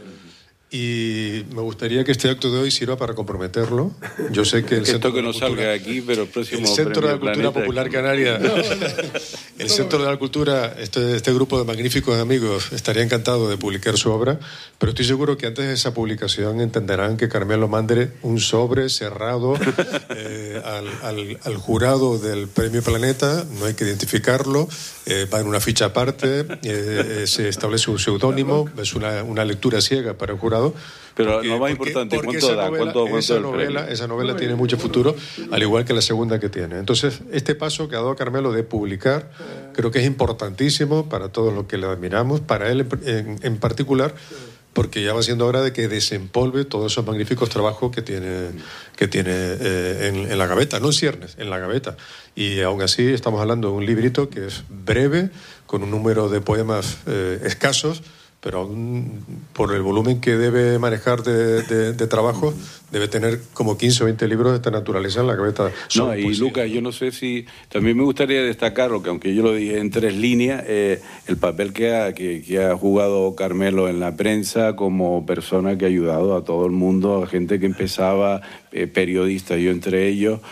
Y me gustaría que este acto de hoy sirva para comprometerlo. Yo sé que el Esto Centro que no salga aquí, pero el próximo el Centro de la Premio Cultura Planeta Popular aquí. Canaria, No, no, el Centro de la Cultura, este, este grupo de magníficos amigos estaría encantado de publicar su obra, pero estoy seguro que antes de esa publicación entenderán que Carmelo mande un sobre cerrado eh, al, al, al jurado del Premio Planeta. No hay que identificarlo, eh, va en una ficha aparte, eh, eh, se establece un seudónimo, es una, una lectura ciega para el jurado. Pero Porque- lo más porque- importante, porque ¿cuánto esa da? novela- ¿Cuánto- cuánto esa el novela, premio? esa novela tiene mucho futuro, al igual que la segunda que tiene. Entonces, este paso que ha dado Carmelo de publicar, creo que es importantísimo para todos los que le admiramos, para él en, en- en particular, porque ya va siendo hora de que desempolve todos esos magníficos trabajos que tiene, que tiene eh, en, en la gaveta, no en ciernes, en la gaveta. Y aún así estamos hablando de un librito que es breve, con un número de poemas eh, escasos, pero aún por el volumen que debe manejar de, de, de trabajo, debe tener como quince o veinte libros de esta naturaleza en la cabeza. No, y poesía. Lucas, yo no sé si... También me gustaría destacarlo, que aunque yo lo dije en tres líneas, eh, el papel que ha, que, que ha jugado Carmelo en la prensa como persona que ha ayudado a todo el mundo, a gente que empezaba, eh, periodistas, yo entre ellos,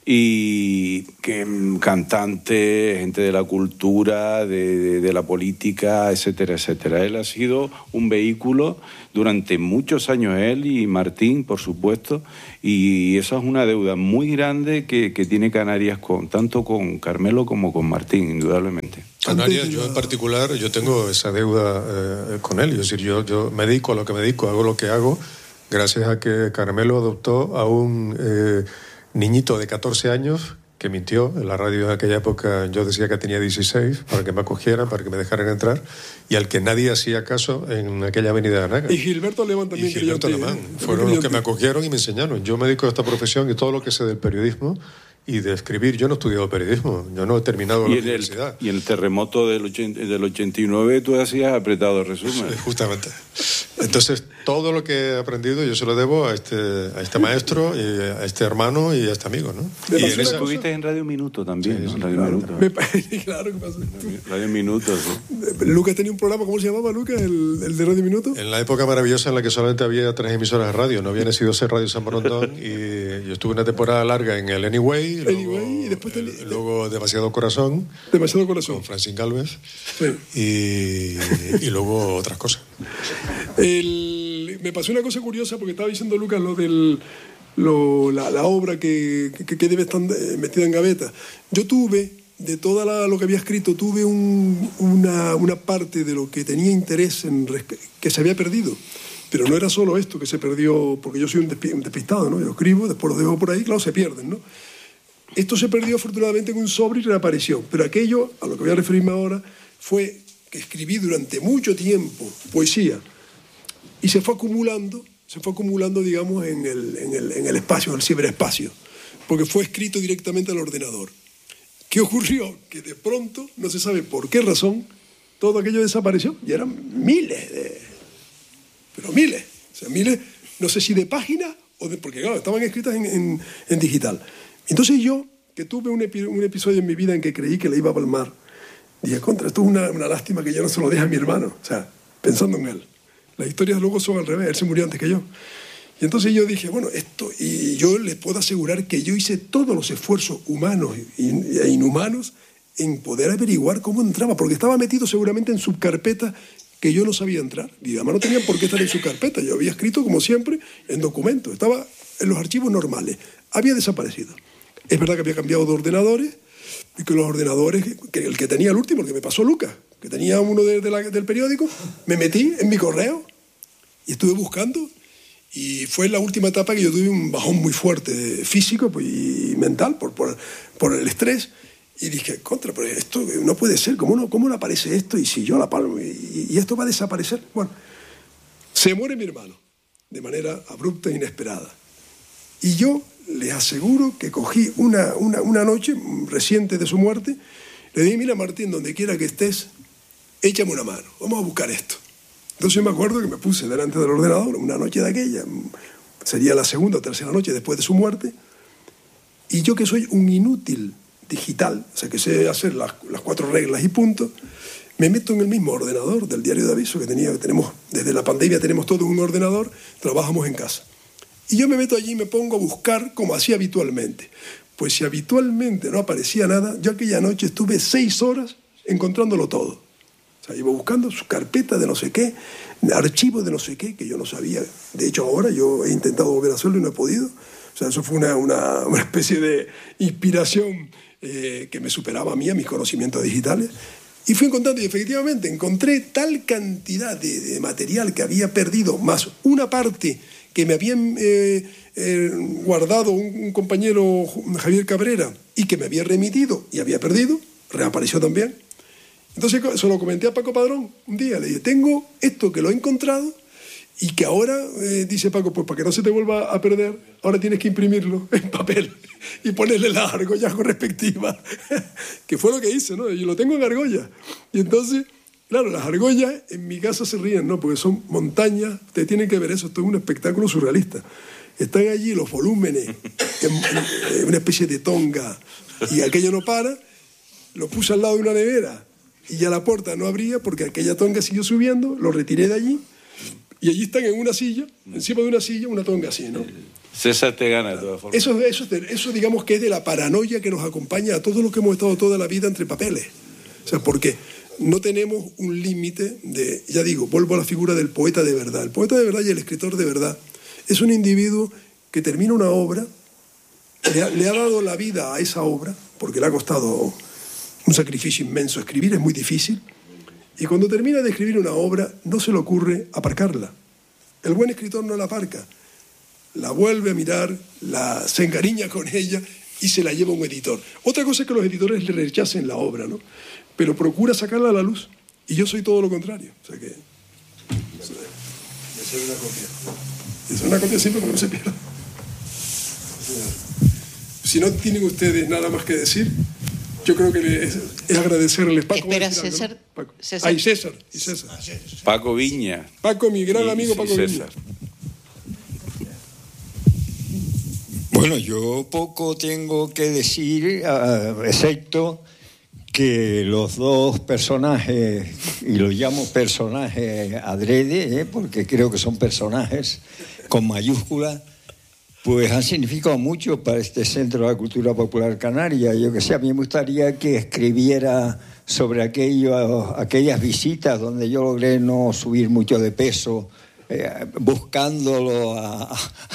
y que cantante, gente de la cultura, de, de, de la política, etcétera, etcétera. Él ha sido un vehículo durante muchos años, él y Martín, por supuesto, y esa es una deuda muy grande que, que tiene Canarias, con tanto con Carmelo como con Martín, indudablemente. Canarias, yo en particular, yo tengo esa deuda eh, con él, es decir, yo, yo me dedico a lo que me dedico, hago lo que hago, gracias a que Carmelo adoptó a un... Eh, niñito de catorce años que mintió en la radio en aquella época. Yo decía que tenía dieciséis para que me acogieran, para que me dejaran entrar, y al que nadie hacía caso en aquella avenida de Anaga. Y Gilberto Alemán también. Y Gilberto Alemán fueron los que me acogieron y me enseñaron. Yo me dedico a esta profesión y todo lo que sé del periodismo y de escribir. Yo no he estudiado periodismo, yo no he terminado la universidad. El, y en el terremoto del, ochenta, del ochenta y nueve tú hacías apretado resumen. Sí, justamente. Entonces, todo lo que he aprendido yo se lo debo a este, a este maestro, y a este hermano y a este amigo, ¿no? Y en eso estuviste en Radio Minuto también, sí, ¿no? Sí, Radio claro. Minuto. Me, claro que pasó. Radio Minuto, sí. Lucas tenía un programa, ¿cómo se llamaba, Lucas? El, el de Radio Minuto. En la época maravillosa en la que solamente había tres emisoras de radio, no había nacido ser Radio San Borondón, y yo estuve una temporada larga en el Anyway, luego, anyway, y después el, ten... luego Demasiado Corazón. Demasiado Corazón. Con Francine Galvez. Sí. Y, y luego otras cosas. El, me pasó una cosa curiosa porque estaba diciendo Lucas lo del lo, la, la obra que, que, que debe estar metida en gaveta. Yo tuve, de todo lo que había escrito, tuve un, una, una parte de lo que tenía interés en que se había perdido. Pero no era solo esto que se perdió, porque yo soy un despistado, ¿no? Yo escribo, después lo dejo por ahí, claro, se pierden, ¿no? Esto se perdió afortunadamente en un sobre y reapareció. Pero aquello, a lo que voy a referirme ahora, fue que escribí durante mucho tiempo poesía y se fue acumulando, se fue acumulando, digamos, en el, en el, en el espacio, en el ciberespacio, porque fue escrito directamente al ordenador. ¿Qué ocurrió? Que de pronto, no se sabe por qué razón, todo aquello desapareció y eran miles de... pero miles, o sea, miles, no sé si de páginas, o de, porque claro, estaban escritas en, en, en digital. Entonces yo, que tuve un, epi, un episodio en mi vida en que creí que le iba a palmar, dije, contra, esto es una, una lástima que yo no se lo deje a mi hermano, o sea, pensando en él. Las historias luego son al revés, él se murió antes que yo. Y entonces yo dije, bueno, esto, y yo les puedo asegurar que yo hice todos los esfuerzos humanos e inhumanos en poder averiguar cómo entraba, porque estaba metido seguramente en subcarpetas que yo no sabía entrar. Y además no tenían por qué estar en subcarpeta. Yo había escrito, como siempre, en documentos. Estaba en los archivos normales. Había desaparecido. Es verdad que había cambiado de ordenadores y que los ordenadores, que el que tenía el último, el que me pasó Lucas, que tenía uno de, de la, del periódico, me metí en mi correo y estuve buscando. Y fue la última etapa que yo tuve un bajón muy fuerte físico y mental por, por, por el estrés. Y dije, contra, pero esto no puede ser, ¿cómo no, cómo no aparece esto? Y si yo la palmo, y, y esto va a desaparecer. Bueno, se muere mi hermano, de manera abrupta e inesperada. Y yo les aseguro que cogí una, una, una noche reciente de su muerte, le dije, mira Martín, donde quiera que estés, échame una mano, vamos a buscar esto. Entonces me acuerdo que me puse delante del ordenador, una noche de aquella, sería la segunda o tercera noche después de su muerte, y yo que soy un inútil digital, o sea que sé hacer las, las cuatro reglas y punto, me meto en el mismo ordenador del diario de aviso que, tenía, que tenemos, desde la pandemia tenemos todo un ordenador, trabajamos en casa. Y yo me meto allí y me pongo a buscar como hacía habitualmente. Pues si habitualmente no aparecía nada, yo aquella noche estuve seis horas encontrándolo todo. O sea, iba buscando su carpeta de no sé qué, archivos de no sé qué, que yo no sabía. De hecho, ahora yo he intentado volver a hacerlo y no he podido. O sea, eso fue una, una, una especie de inspiración eh, que me superaba a mí, a mis conocimientos digitales. Y fui encontrando, y efectivamente encontré tal cantidad de, de material que había perdido, más una parte que me habían eh, eh, guardado un, un compañero, Javier Cabrera, y que me había remitido y había perdido, reapareció también. Entonces se lo comenté a Paco Padrón un día, le dije, tengo esto que lo he encontrado y que ahora, eh, dice Paco, pues para que no se te vuelva a perder, ahora tienes que imprimirlo en papel y ponerle la argolla correspectiva, que fue lo que hice, ¿no? Yo lo tengo en argolla. Y entonces Claro, las argollas en mi casa se ríen, ¿no? Porque son montañas, ustedes tienen que ver eso, esto es un espectáculo surrealista. Están allí los volúmenes, en, en, en una especie de tonga, y aquello no para, lo puse al lado de una nevera, y ya la puerta no abría porque aquella tonga siguió subiendo, lo retiré de allí, y allí están en una silla, encima de una silla, una tonga así, ¿no? César te gana de todas formas. Eso, eso, eso digamos que es de la paranoia que nos acompaña a todos los que hemos estado toda la vida entre papeles. O sea, porque no tenemos un límite de, ya digo, vuelvo a la figura del poeta de verdad. El poeta de verdad y el escritor de verdad es un individuo que termina una obra, le ha, le ha dado la vida a esa obra, porque le ha costado un sacrificio inmenso. Escribir es muy difícil, y cuando termina de escribir una obra no se le ocurre aparcarla. El buen escritor no la aparca, la vuelve a mirar, la, se encariña con ella y se la lleva a un editor. Otra cosa es que los editores le rechacen la obra, ¿no? Pero procura sacarla a la luz, y yo soy todo lo contrario. O sea que eso es, hacer una copia. Hacer una copia siempre porque no se pierda. Si no tienen ustedes nada más que decir, yo creo que es, es agradecerles. Paco, espera, algo, César, ¿no? Paco. César. Ay, César, y César. Paco Viña. Paco, mi gran y, amigo y Paco César. Viña. Bueno, yo poco tengo que decir, uh, excepto que los dos personajes, y los llamo personajes adrede, ¿eh? porque creo que son personajes con mayúsculas, pues han significado mucho para este Centro de la Cultura Popular Canaria. Yo que sé, a mí me gustaría que escribiera sobre aquello, aquellas visitas donde yo logré no subir mucho de peso, eh, buscándolo a,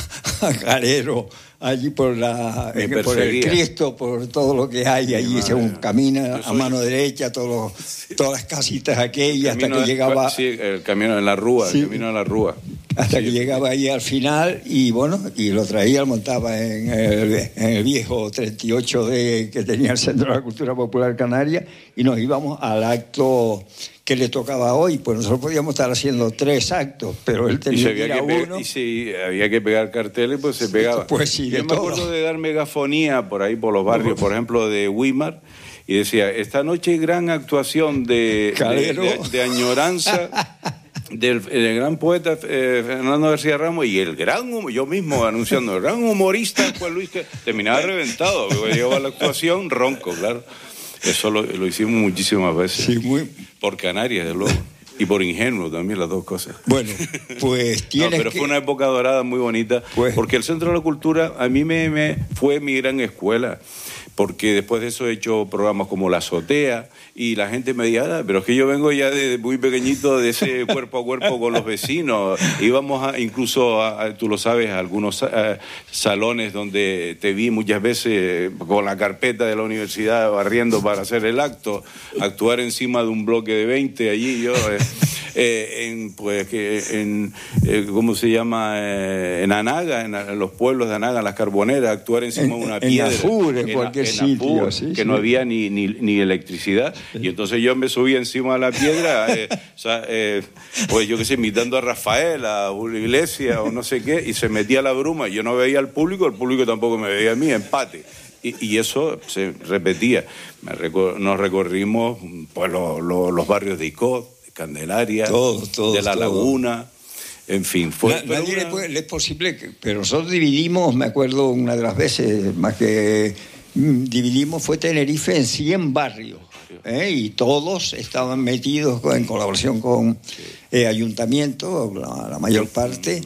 a Carrero allí por, la, eh, por el Cristo, por todo lo que hay allí, según camina a mano derecha, todos los, todas las casitas aquellas, hasta que de, llegaba... Sí, el camino de la Rúa, sí, el camino de la Rúa. Hasta sí, que llegaba ahí al final, y bueno, y lo traía, lo montaba en el, en el viejo treinta y ocho D que tenía el Centro de la Cultura Popular Canaria, y nos íbamos al acto que le tocaba hoy. Pues nosotros podíamos estar haciendo tres actos, pero él tenía que ir a uno. Y si había que pegar carteles, pues se pegaba. Pues sí, de Yo me todo. acuerdo de dar megafonía por ahí, por los barrios, por ejemplo, de Weimar, y decía, esta noche hay gran actuación de, de, de, de añoranza del, del gran poeta eh, Fernando García Ramos, y el gran, yo mismo anunciando, el gran humorista Juan Luis, que terminaba reventado, porque llegaba la actuación ronco, claro. Eso lo, lo hicimos muchísimas veces. Sí, muy... Por Canarias, de luego. Y por ingenuo también, las dos cosas. Bueno, pues tienes no, pero que... fue una época dorada muy bonita, pues... porque el Centro de la Cultura a mí me, me fue mi gran escuela, porque después de eso he hecho programas como La Azotea, y la gente me decía, ah, pero es que yo vengo ya de muy pequeñito, de ese cuerpo a cuerpo con los vecinos. Íbamos a, incluso, a, tú lo sabes, a algunos a, salones donde te vi muchas veces con la carpeta de la universidad barriendo para hacer el acto, actuar encima de un bloque de veinte allí, yo... Eh, Eh, en, pues, que en, eh, ¿cómo se llama? Eh, en Anaga, en, en los pueblos de Anaga, en las carboneras, actuar encima de una en, piedra. En Nafur, en, en cualquier en sitio. Nafur, sí, que sí. no había ni, ni, ni electricidad. Sí. Y entonces yo me subía encima de la piedra, eh, o sea, eh, pues yo qué sé, imitando a Rafael, a una iglesia o no sé qué, y se metía la bruma. Yo no veía al público, el público tampoco me veía a mí, empate. Y, y eso se repetía. Me recor- nos recorrimos pues, lo, lo, los barrios de Icod, Candelaria, todos, todos, de La Laguna, en fin. Fue, Na, nadie una... le, puede, le es posible, que, pero nosotros dividimos, me acuerdo una de las veces, más que mmm, dividimos, fue Tenerife en cien barrios, ¿eh? Y todos estaban metidos en colaboración con eh, ayuntamiento, la, la mayor parte,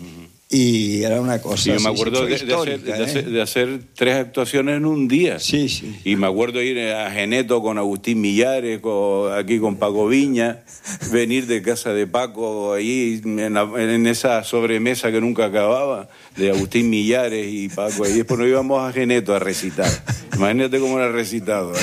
y era una cosa. Sí, yo me acuerdo de, de, hacer, de, hacer, de hacer tres actuaciones en un día. Sí, sí. Y me acuerdo ir a Geneto con Agustín Millares, con, aquí con Paco Viña, venir de casa de Paco allí en, la, en esa sobremesa que nunca acababa, de Agustín Millares y Paco. Y después nos íbamos a Geneto a recitar. Imagínate cómo era recitado.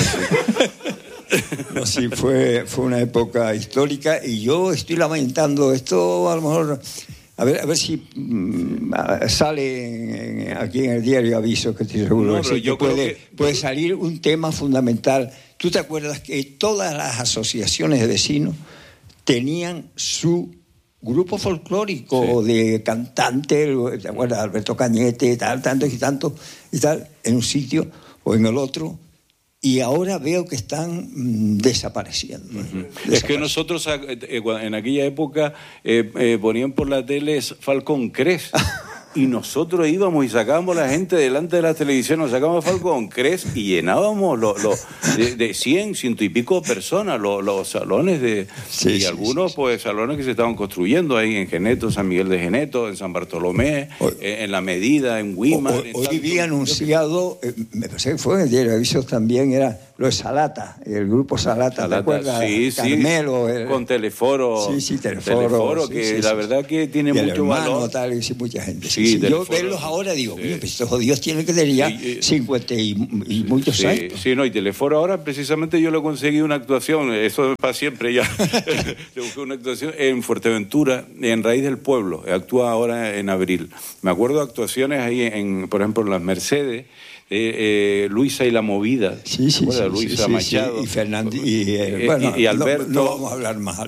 No, sí, fue, fue una época histórica, y yo estoy lamentando esto, a lo mejor... A ver, a ver si mmm, sale en, aquí en el diario Aviso, que estoy seguro no, que, sí, yo que, puede, que puede salir un tema fundamental. ¿Tú te acuerdas que todas las asociaciones de vecinos tenían su grupo folclórico, sí, de cantantes? ¿Te acuerdas? Alberto Cañete, tal, tantos y tantos y tal, en un sitio o en el otro? y ahora veo que están mm, desapareciendo. Uh-huh. desapareciendo. Es que nosotros en aquella época eh, eh, ponían por la tele Falcón Crest. Y nosotros íbamos y sacábamos a la gente delante de la televisión, nos sacábamos a Falcón Crest y llenábamos lo, lo, de, de cien, ciento y pico personas los, los salones de sí, y sí, algunos sí, sí. pues salones que se estaban construyendo ahí en Geneto, San Miguel de Geneto, en San Bartolomé, hoy, en, en La Medida, en Guimar. Hoy, en hoy tanto, vi anunciado, eh, me parece que fue en el diario Avisos también, era lo de Salata, el grupo Salata, Salata, ¿te acuerdas? sí, Carmelo. Sí, el, con Teleforo. Sí, sí, Teleforo. Teleforo sí, que sí, la sí, verdad que tiene y el mucho hermano, valor. Tal, y sí, mucha gente. Sí, Sí, sí. Yo Teleforo, verlos ahora digo, sí. mira, pues estos jodidos tienen que tener ya Sí, cincuenta y, y muchos sí, años. Sí, no, y Teleforo ahora precisamente yo le conseguí una actuación, eso es para siempre ya, le busqué una actuación en Fuerteventura, en Raíz del Pueblo, actúa ahora en abril. Me acuerdo de actuaciones ahí, en, por ejemplo, en Las Mercedes, eh, eh, Luisa y la Movida, sí, sí, sí, Luisa sí, Machado, sí, y Fernando y, eh, eh, bueno, y, y Alberto, no, no vamos a hablar más.